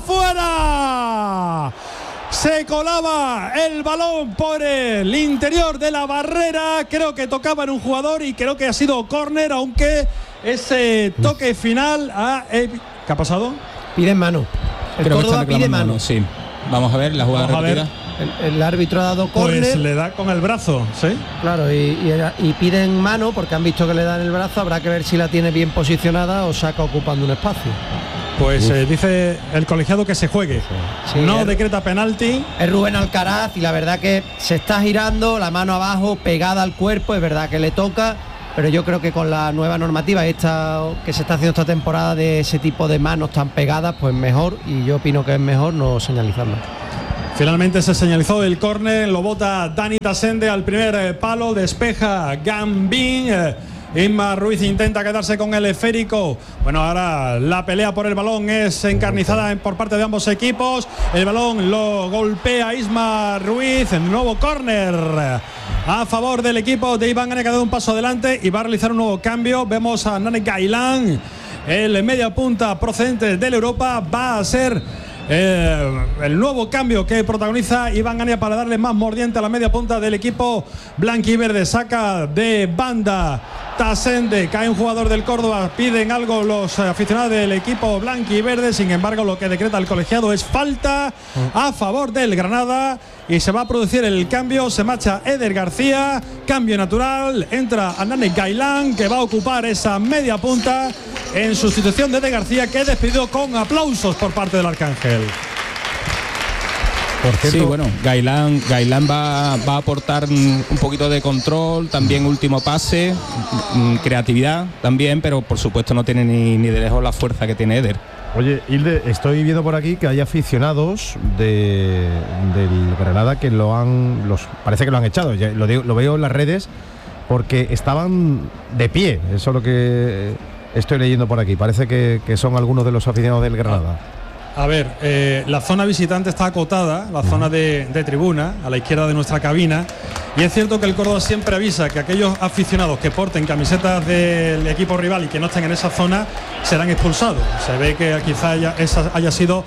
[SPEAKER 6] ¡fuera! Se colaba el balón por el interior de la barrera. Creo que tocaba en un jugador y creo que ha sido córner, aunque ese toque final ha... ¿Qué ha pasado?
[SPEAKER 9] Pide mano. El
[SPEAKER 8] creo
[SPEAKER 9] Córdoba
[SPEAKER 8] que
[SPEAKER 9] pide mano.
[SPEAKER 8] Sí. Vamos a ver la jugada
[SPEAKER 6] Vamos a
[SPEAKER 8] repetida.
[SPEAKER 9] El, el árbitro ha dado córner.
[SPEAKER 6] Pues le da con el brazo, ¿sí?
[SPEAKER 9] Claro, y, y, y piden mano porque han visto que le dan el brazo. Habrá que ver si la tiene bien posicionada o saca ocupando un espacio.
[SPEAKER 6] Pues eh, dice el colegiado que se juegue.
[SPEAKER 9] Sí,
[SPEAKER 6] no
[SPEAKER 9] es,
[SPEAKER 6] decreta penalti.
[SPEAKER 9] Es Rubén Alcaraz y la verdad que se está girando, la mano abajo, pegada al cuerpo. Es verdad que le toca, pero yo creo que con la nueva normativa esta que se está haciendo esta temporada de ese tipo de manos tan pegadas, pues mejor. Y yo opino que es mejor no señalizarlo.
[SPEAKER 6] Finalmente se señalizó el córner, lo bota Dani Tasende al primer eh, palo, despeja Gambín. Eh, Isma Ruiz intenta quedarse con el esférico. Bueno, ahora la pelea por el balón es encarnizada por parte de ambos equipos. El balón lo golpea Isma Ruiz. El nuevo córner a favor del equipo de Iván Gania, que ha dado un paso adelante y va a realizar un nuevo cambio. Vemos a Nane Gailán, el media punta procedente de Europa. Va a ser Eh, el nuevo cambio que protagoniza Iván Gania para darle más mordiente a la media punta del equipo blanquiverde. Saca de banda Tasende, cae un jugador del Córdoba, piden algo los aficionados del equipo blanquiverde. Sin embargo, lo que decreta el colegiado es falta a favor del Granada y se va a producir el cambio. Se marcha Eder García, cambio natural, entra Nane Gailán, que va a ocupar esa media punta en sustitución de Eder García, que es despedido con aplausos por parte del Arcángel.
[SPEAKER 8] Por cierto, sí, bueno, Gailán, Gailán va, va a aportar un poquito de control, también último pase, creatividad también, pero por supuesto no tiene ni, ni de lejos la fuerza que tiene Eder.
[SPEAKER 2] Oye, Hilde, estoy viendo por aquí que hay aficionados de, del Granada que lo han, los parece que lo han echado, ya lo, digo, lo veo en las redes, porque estaban de pie, eso es lo que estoy leyendo por aquí, parece que, que son algunos de los aficionados del Granada.
[SPEAKER 6] A ver, eh, la zona visitante está acotada, la zona de, de tribuna, a la izquierda de nuestra cabina, y es cierto que el Córdoba siempre avisa que aquellos aficionados que porten camisetas del equipo rival y que no estén en esa zona serán expulsados. Se ve que quizá haya, esa haya sido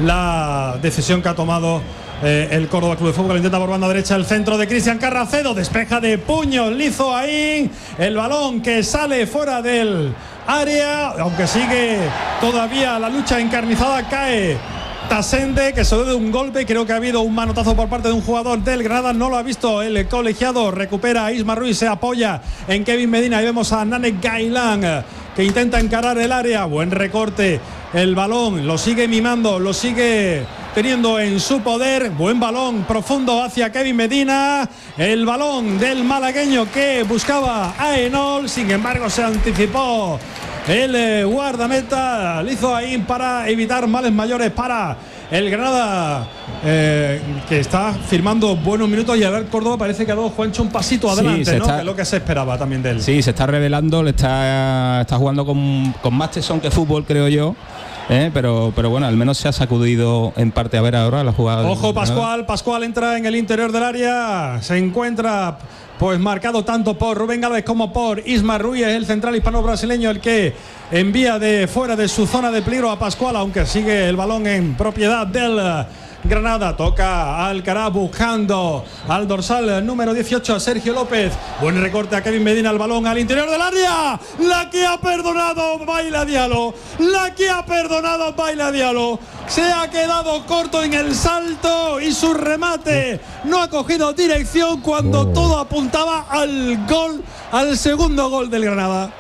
[SPEAKER 6] la decisión que ha tomado eh, el Córdoba Club de Fútbol. Intenta por banda derecha el centro de Cristian Carracedo, despeja de puño Lizoaín, el balón que sale fuera del área, aunque sigue todavía la lucha encarnizada. Cae Tasende, que se debe de un golpe. Creo que ha habido un manotazo por parte de un jugador del Granada, no lo ha visto el colegiado. Recupera a Isma Ruiz, se apoya en Kevin Medina y vemos a Nane Gailán, que intenta encarar el área. Buen recorte, el balón lo sigue mimando, lo sigue teniendo en su poder. Buen balón profundo hacia Kevin Medina, el balón del malagueño que buscaba a Enol, sin embargo se anticipó el eh, guardameta Lizoaín para evitar males mayores para el Granada, eh, que está firmando buenos minutos. Y a ver, Córdoba parece que ha dado Juancho un pasito adelante, sí, ¿no? Está, que es lo que se esperaba también de él.
[SPEAKER 8] Sí, se está revelando, le está, está jugando con, con más tesón que fútbol, creo yo. Eh, pero, pero bueno, al menos se ha sacudido en parte. A ver ahora la jugada.
[SPEAKER 6] Ojo, Pascual, Pascual entra en el interior del área, se encuentra pues marcado tanto por Rubén Gálvez como por Isma Ruiz, el central hispano-brasileño, el que envía de fuera de su zona de peligro a Pascual, aunque sigue el balón en propiedad del Granada. Toca a Alcaraz buscando al dorsal número dieciocho, a Sergio López. Buen recorte a Kevin Medina, el balón al interior del área. La que ha perdonado Baila Diallo. La que ha perdonado Baila Diallo. Se ha quedado corto en el salto y su remate no ha cogido dirección cuando oh. todo apuntaba al gol, al segundo gol del Granada.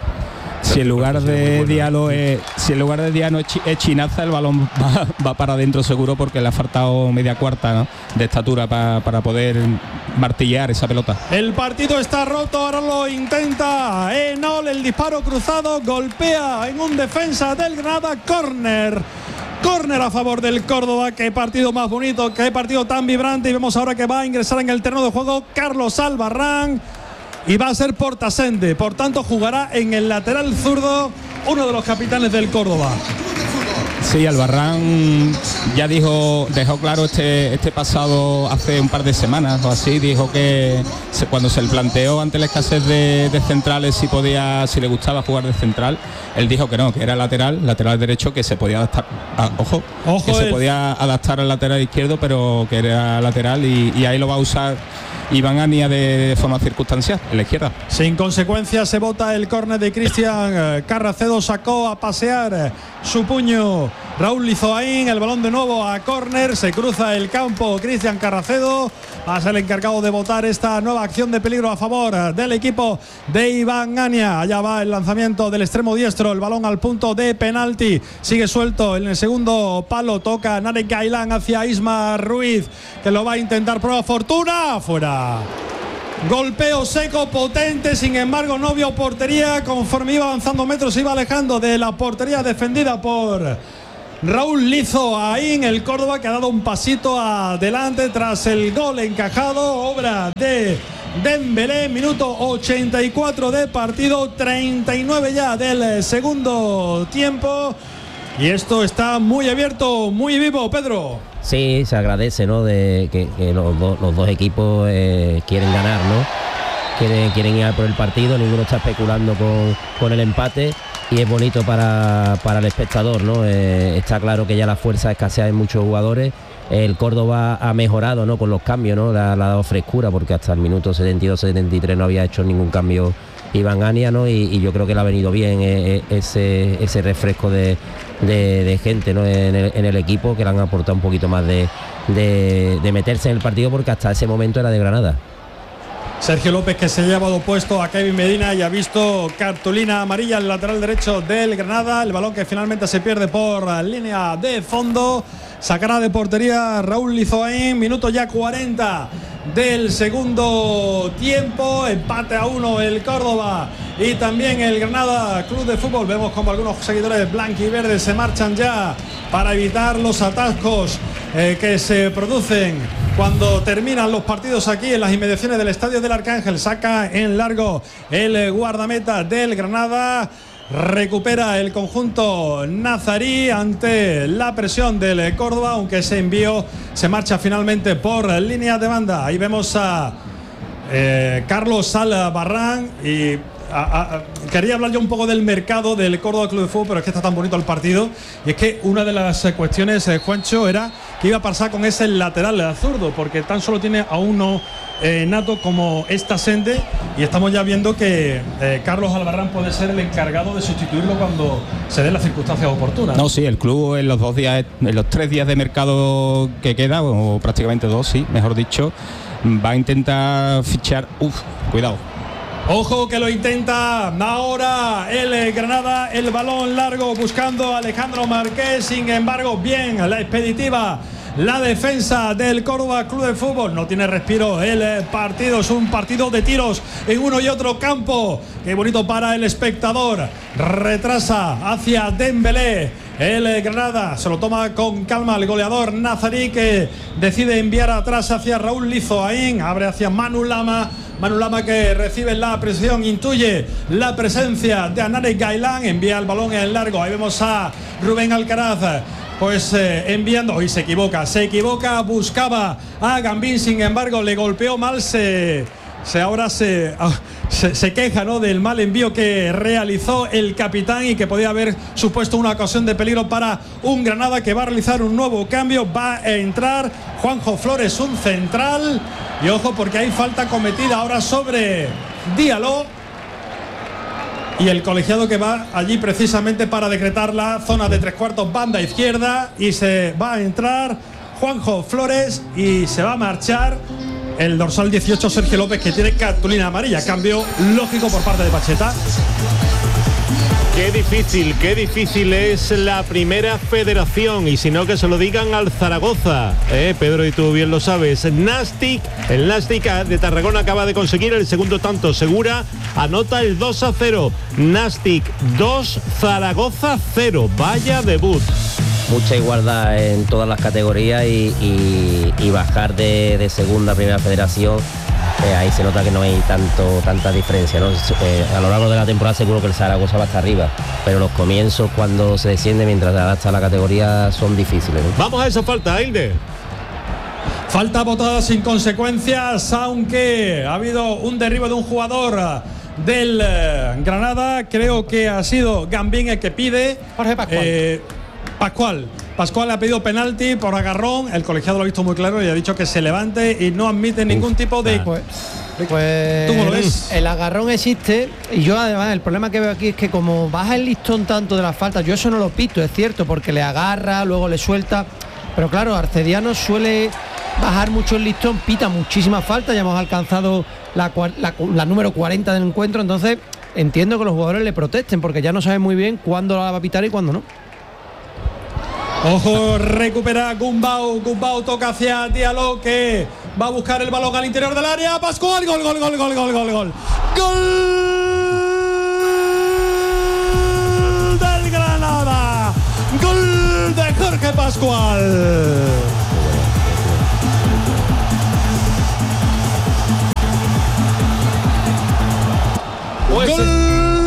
[SPEAKER 8] Si en lugar de Diallo es, si en lugar de Diallo es Chinaza, el balón va, va para adentro seguro, porque le ha faltado media cuarta, ¿no?, de estatura pa, para poder martillear esa pelota.
[SPEAKER 6] El partido está roto, ahora lo intenta Enol, el disparo cruzado, golpea en un defensa del Granada. Córner. Córner a favor del Córdoba. Qué partido más bonito, qué partido tan vibrante. Y vemos ahora que va a ingresar en el terreno de juego Carlos Albarrán. Y va a ser por Tasende, por tanto jugará en el lateral zurdo uno de los capitanes del Córdoba.
[SPEAKER 8] Sí, Albarrán ya dijo, dejó claro este, este pasado hace un par de semanas o así, dijo que se, cuando se le planteó ante la escasez de, de centrales si podía, si le gustaba jugar de central, él dijo que no, que era lateral, lateral derecho, que se podía adaptar, a, ojo, ojo, que el... se podía adaptar al lateral izquierdo, pero que era lateral y, y ahí lo va a usar Iván Ania de, de forma circunstancial en la izquierda.
[SPEAKER 6] Sin consecuencia se bota el córner de Cristian Carracedo, sacó a pasear su puño Raúl Lizoaín, el balón de nuevo a córner, se cruza el campo Cristian Carracedo, va a ser el encargado de botar esta nueva acción de peligro a favor del equipo de Iván Ania. Allá va el lanzamiento del extremo diestro, el balón al punto de penalti, sigue suelto en el segundo palo, toca Narek Gailán hacia Isma Ruiz, que lo va a intentar, prueba fortuna, fuera. Golpeo seco, potente, sin embargo no vio portería, conforme iba avanzando metros se iba alejando de la portería defendida por Raúl Lizoaín, el Córdoba, que ha dado un pasito adelante tras el gol encajado, obra de Dembélé, minuto ochenta y cuatro de partido, treinta y nueve ya del segundo tiempo, y esto está muy abierto, muy vivo, Pedro.
[SPEAKER 7] Sí, se agradece, ¿no? De que, que los, do, los dos equipos eh, quieren ganar, ¿no? Quieren, quieren ir por el partido, ninguno está especulando con, con el empate y es bonito para, para el espectador, ¿no? Eh, está claro que ya la fuerza escasea en muchos jugadores. El Córdoba ha mejorado, ¿no? Con los cambios, ¿no? Le ha, le ha dado frescura porque hasta el minuto setenta y dos setenta y tres no había hecho ningún cambio Iván Ania, ¿no? Y, y yo creo que le ha venido bien eh, ese, ese refresco de, de, de gente, ¿no? en, el, en el equipo, que le han aportado un poquito más de, de, de meterse en el partido porque hasta ese momento era de Granada.
[SPEAKER 6] Sergio López, que se ha llevado puesto a Kevin Medina y ha visto cartulina amarilla al lateral derecho del Granada. El balón que finalmente se pierde por línea de fondo. Sacará de portería Raúl Lizoaín. Minuto ya cuarenta del segundo tiempo. Empate a uno el Córdoba y también el Granada Club de Fútbol. Vemos como algunos seguidores blanquiverdes se marchan ya para evitar los atascos eh, que se producen cuando terminan los partidos aquí en las inmediaciones del Estadio del Arcángel. Saca en largo el guardameta del Granada. Recupera el conjunto nazarí ante la presión del Córdoba, aunque ese envío se marcha finalmente por línea de banda. Ahí vemos a eh, Carlos Albarrán y A, a, quería hablar yo un poco del mercado del Córdoba Club de Fútbol, pero es que está tan bonito el partido. Y es que una de las cuestiones, eh, Juancho, era que iba a pasar con ese lateral zurdo, porque tan solo tiene a uno eh, nato como esta Sende, y estamos ya viendo que eh, Carlos Albarrán puede ser el encargado de sustituirlo cuando se den las circunstancias oportunas.
[SPEAKER 8] No, sí, el club en los dos días, en los tres días de mercado que queda, o prácticamente dos, sí, mejor dicho, va a intentar fichar. Uf, cuidado.
[SPEAKER 6] Ojo que lo intenta ahora el Granada, el balón largo buscando a Alejandro Marqués, sin embargo bien la expeditiva, la defensa del Córdoba Club de Fútbol. No tiene respiro el partido, es un partido de tiros en uno y otro campo. Qué bonito para el espectador. Retrasa hacia Dembélé el Granada, se lo toma con calma el goleador nazarí, que decide enviar atrás hacia Raúl Lizoaín, abre hacia Manu Lama. Manu Lama, que recibe la presión, intuye la presencia de Narek Gailán, envía el balón en largo. Ahí vemos a Rubén Alcaraz, pues eh, enviando, y se equivoca, se equivoca, buscaba a Gambín, sin embargo le golpeó mal, se, se ahora se, se, se queja, ¿no?, del mal envío que realizó el capitán y que podía haber supuesto una ocasión de peligro para un Granada, que va a realizar un nuevo cambio. Va a entrar Juanjo Flores, un central, y ojo porque hay falta cometida ahora sobre Diallo, y el colegiado que va allí precisamente para decretar la zona de tres cuartos, banda izquierda, y se va a entrar Juanjo Flores y se va a marchar el dorsal dieciocho, Sergio López, que tiene cartulina amarilla. Cambio lógico por parte de Pacheta.
[SPEAKER 3] Qué difícil, qué difícil es la Primera Federación, y si no, que se lo digan al Zaragoza, ¿eh? Pedro, y tú bien lo sabes. Nastic, el Nastic de Tarragona acaba de conseguir el segundo tanto. Segura anota el dos a cero. Nastic dos, Zaragoza cero. Vaya debut.
[SPEAKER 7] Mucha igualdad en todas las categorías y, y, y bajar de, de segunda a Primera Federación eh, ahí se nota que no hay tanto tanta diferencia, ¿no? Eh, a lo largo de la temporada seguro que el Zaragoza va hasta arriba, pero los comienzos cuando se desciende mientras se adapta a la categoría son difíciles, ¿no?
[SPEAKER 3] Vamos a esa falta, Ailde.
[SPEAKER 6] Falta botada sin consecuencias, aunque ha habido un derribo de un jugador del eh, Granada. Creo que ha sido Gambín el que pide.
[SPEAKER 9] Jorge Pascual.
[SPEAKER 6] Eh, Pascual. Pascual le ha pedido penalti por agarrón. El colegiado lo ha visto muy claro y ha dicho que se levante y no admite ningún
[SPEAKER 7] Uf,
[SPEAKER 6] tipo de.
[SPEAKER 9] Pues, pues
[SPEAKER 6] ¿Tú cómo lo ves?
[SPEAKER 9] El agarrón existe y yo además el problema que veo aquí es que como baja el listón tanto de las faltas, yo eso no lo pito, es cierto, porque le agarra, luego le suelta. Pero claro, Arcediano suele bajar mucho el listón, pita muchísimas faltas, ya hemos alcanzado la, la, la número cuarenta del encuentro, entonces entiendo que los jugadores le protesten porque ya no saben muy bien cuándo la va a pitar y cuándo no.
[SPEAKER 6] Ojo, recupera Gumbau, Gumbau toca hacia Diallo que va a buscar el balón al interior del área, Pascual, gol, gol, gol, gol, gol, gol, gol. Gol del Granada, gol de Jorge Pascual. Gol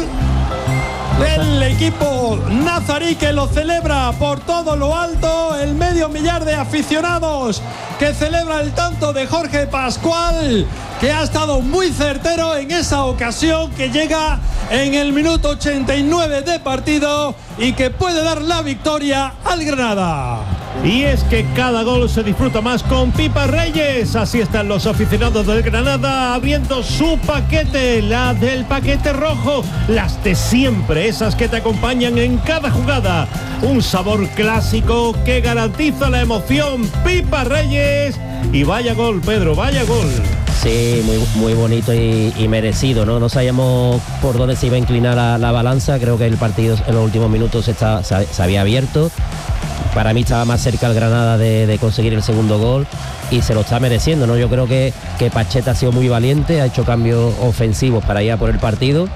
[SPEAKER 6] del equipo nazarí que lo celebra por todo lo alto, el medio millar de aficionados que celebra el tanto de Jorge Pascual, que ha estado muy certero en esa ocasión, que llega en el minuto ochenta y nueve de partido y que puede dar la victoria al Granada.
[SPEAKER 3] Y es que cada gol se disfruta más con Pipa Reyes. Así están los aficionados del Granada abriendo su paquete, la del paquete rojo, las de siempre, esas que te acompañan en cada jugada. Un sabor clásico que garantiza la emoción. Pipa Reyes. Y vaya gol, Pedro, vaya gol.
[SPEAKER 7] Sí, muy, muy bonito y, y merecido, ¿no? No sabíamos por dónde se iba a inclinar la, la balanza. Creo que el partido en los últimos minutos se, está, se, se había abierto. Para mí estaba más cerca el Granada de, de conseguir el segundo gol y se lo está mereciendo, ¿no? Yo creo que, que Pacheta ha sido muy valiente, ha hecho cambios ofensivos para ir a por el partido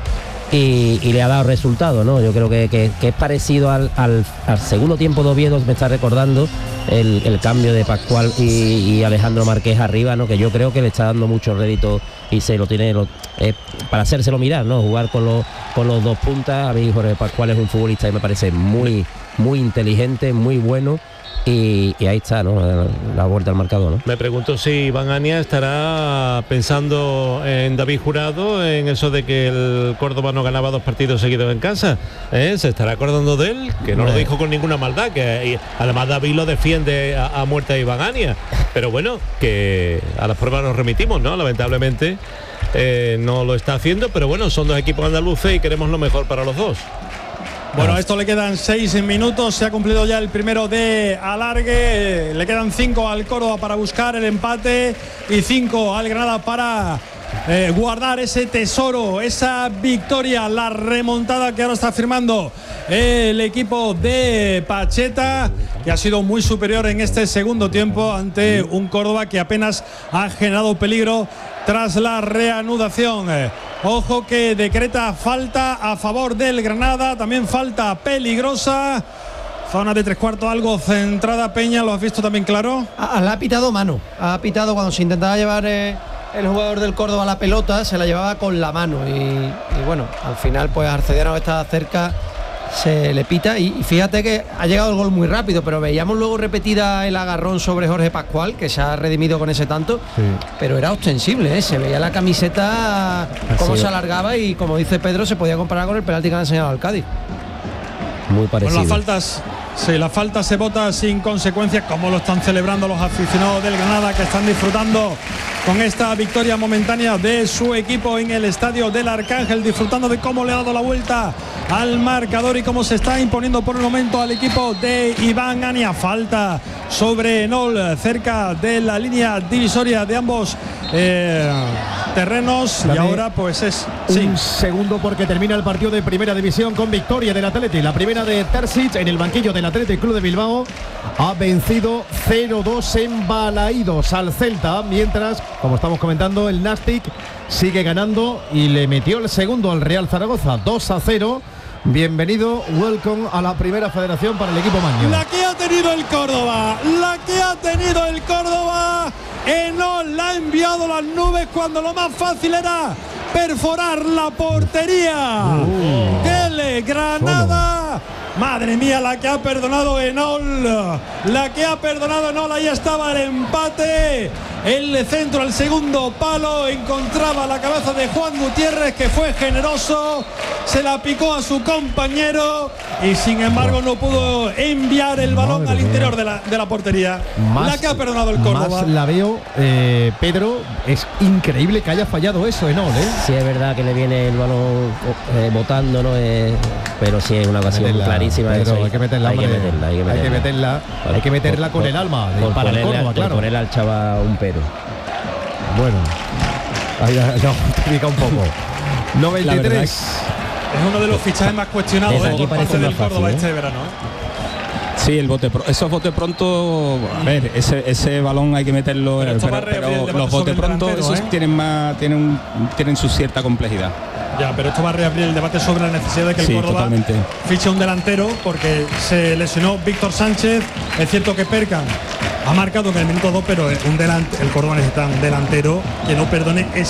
[SPEAKER 7] y, y le ha dado resultado, ¿no? Yo creo que, que, que es parecido al, al, al segundo tiempo de Oviedo, me está recordando el, el cambio de Pascual y, y Alejandro Márquez arriba, ¿no? Que yo creo que le está dando mucho rédito y se lo tiene lo, eh, para hacérselo mirar, ¿no? Jugar con los, con los dos puntas. A mí Jorge Pascual es un futbolista y me parece muy, muy inteligente, muy bueno. Y, y ahí está, ¿no? La vuelta al marcador, ¿no?
[SPEAKER 3] Me pregunto si Iván Ania estará pensando en David Jurado, en eso de que el Córdoba no ganaba dos partidos seguidos en casa, ¿eh? Se estará acordando de él, que no lo dijo con ninguna maldad, que además David lo defiende a, a muerte a Iván Ania, pero bueno, que a las pruebas nos remitimos, ¿no? Lamentablemente eh, no lo está haciendo, pero bueno, son dos equipos andaluces y queremos lo mejor para los dos.
[SPEAKER 6] Bueno, a esto le quedan seis minutos, se ha cumplido ya el primero de alargue, le quedan cinco al Córdoba para buscar el empate y cinco al Granada para eh, guardar ese tesoro, esa victoria, la remontada que ahora está firmando el equipo de Pacheta, que ha sido muy superior en este segundo tiempo ante un Córdoba que apenas ha generado peligro tras la reanudación. Ojo que decreta falta a favor del Granada, también falta peligrosa. Zona de tres cuartos algo centrada, Peña, ¿lo has visto también claro?
[SPEAKER 9] Ah, le ha pitado mano, ha pitado cuando se intentaba llevar eh, el jugador del Córdoba la pelota, se la llevaba con la mano y, y bueno, al final pues Arcediano estaba cerca, se le pita y, y fíjate que ha llegado el gol muy rápido, pero veíamos luego repetida el agarrón sobre Jorge Pascual, que se ha redimido con ese tanto, sí. Pero era ostensible, ¿eh? Se veía la camiseta cómo se alargaba y como dice Pedro se podía comparar con el penalti que han enseñado al Cádiz.
[SPEAKER 7] Muy parecido.
[SPEAKER 6] Con las faltas, sí, la falta se vota sin consecuencias, como lo están celebrando los aficionados del Granada, que están disfrutando con esta victoria momentánea de su equipo en el estadio del Arcángel, disfrutando de cómo le ha dado la vuelta al marcador y cómo se está imponiendo por el momento al equipo de Iván Ania. Falta sobre Nol, cerca de la línea divisoria de ambos eh, terrenos. Dame y ahora pues es
[SPEAKER 2] un
[SPEAKER 6] sí.
[SPEAKER 2] segundo porque termina el partido de primera división con victoria del Atleti. La primera de Terzic en el banquillo del Athletic Club de Bilbao. Ha vencido cero dos en Balaídos al Celta, mientras, como estamos comentando, el Nastic sigue ganando y le metió el segundo al Real Zaragoza, dos a cero. Bienvenido, welcome a la primera federación para el equipo maño.
[SPEAKER 6] La que ha tenido el Córdoba, la que ha tenido el Córdoba Enol la ha enviado a las nubes cuando lo más fácil era perforar la portería
[SPEAKER 2] Uh.
[SPEAKER 6] del Granada. Madre mía, la que ha perdonado Enol, la que ha perdonado Enol. Ahí estaba el empate. El centro al segundo palo encontraba la cabeza de Juan Gutiérrez, que fue generoso, se la picó a su compañero y sin embargo no pudo enviar el balón
[SPEAKER 2] Madre
[SPEAKER 6] al interior
[SPEAKER 2] mía.
[SPEAKER 6] de la, de la portería.
[SPEAKER 2] Más-
[SPEAKER 6] la que ha perdonado el Córdoba.
[SPEAKER 2] Más la veo, eh, Pedro, es increíble que haya fallado eso, Enol, ¿eh?
[SPEAKER 7] Sí, es verdad que le viene el balón eh, botando, ¿no? Eh, pero sí es una ocasión
[SPEAKER 2] Meterla,
[SPEAKER 7] clarísima.
[SPEAKER 2] Pedro,
[SPEAKER 7] eso
[SPEAKER 2] hay que meterla,
[SPEAKER 7] hay que
[SPEAKER 2] hombre.
[SPEAKER 7] meterla, hay que meterla.
[SPEAKER 2] Hay que meterla,
[SPEAKER 7] Para-
[SPEAKER 2] hay que meterla
[SPEAKER 7] por-
[SPEAKER 2] con el alma, de-
[SPEAKER 7] por
[SPEAKER 2] para el
[SPEAKER 7] ponerle-
[SPEAKER 2] Córdoba,
[SPEAKER 7] por
[SPEAKER 2] claro.
[SPEAKER 7] ponerle al chaval un pero.
[SPEAKER 2] Bueno, ahí la la justifica un poco. noventa y
[SPEAKER 8] La verdad
[SPEAKER 2] tres.
[SPEAKER 6] Es uno de los fichajes más cuestionados
[SPEAKER 7] Desde
[SPEAKER 6] eh,
[SPEAKER 7] aquí
[SPEAKER 6] por parte
[SPEAKER 7] parece
[SPEAKER 6] del
[SPEAKER 7] más fácil,
[SPEAKER 6] Córdoba
[SPEAKER 7] ¿eh?
[SPEAKER 6] este verano. ¿eh?
[SPEAKER 8] Sí, el bote pro- esos bote pronto, a ver, ese, ese balón hay que meterlo,
[SPEAKER 6] Pero
[SPEAKER 8] pero,
[SPEAKER 6] esto va a reabrir el
[SPEAKER 8] pero
[SPEAKER 6] debate
[SPEAKER 8] los
[SPEAKER 6] sobre
[SPEAKER 8] bote
[SPEAKER 6] el
[SPEAKER 8] pronto
[SPEAKER 6] delantero,
[SPEAKER 8] esos
[SPEAKER 6] ¿eh?
[SPEAKER 8] tienen más, tienen, un- tienen su cierta complejidad.
[SPEAKER 6] Ya, pero esto va a reabrir el debate sobre la necesidad de que el
[SPEAKER 8] Sí,
[SPEAKER 6] Córdoba
[SPEAKER 8] totalmente.
[SPEAKER 6] fiche un delantero, porque se lesionó Víctor Sánchez. Es cierto que Perkan ha marcado en el minuto dos, pero un delante, el Córdoba necesita un delantero que no perdone ese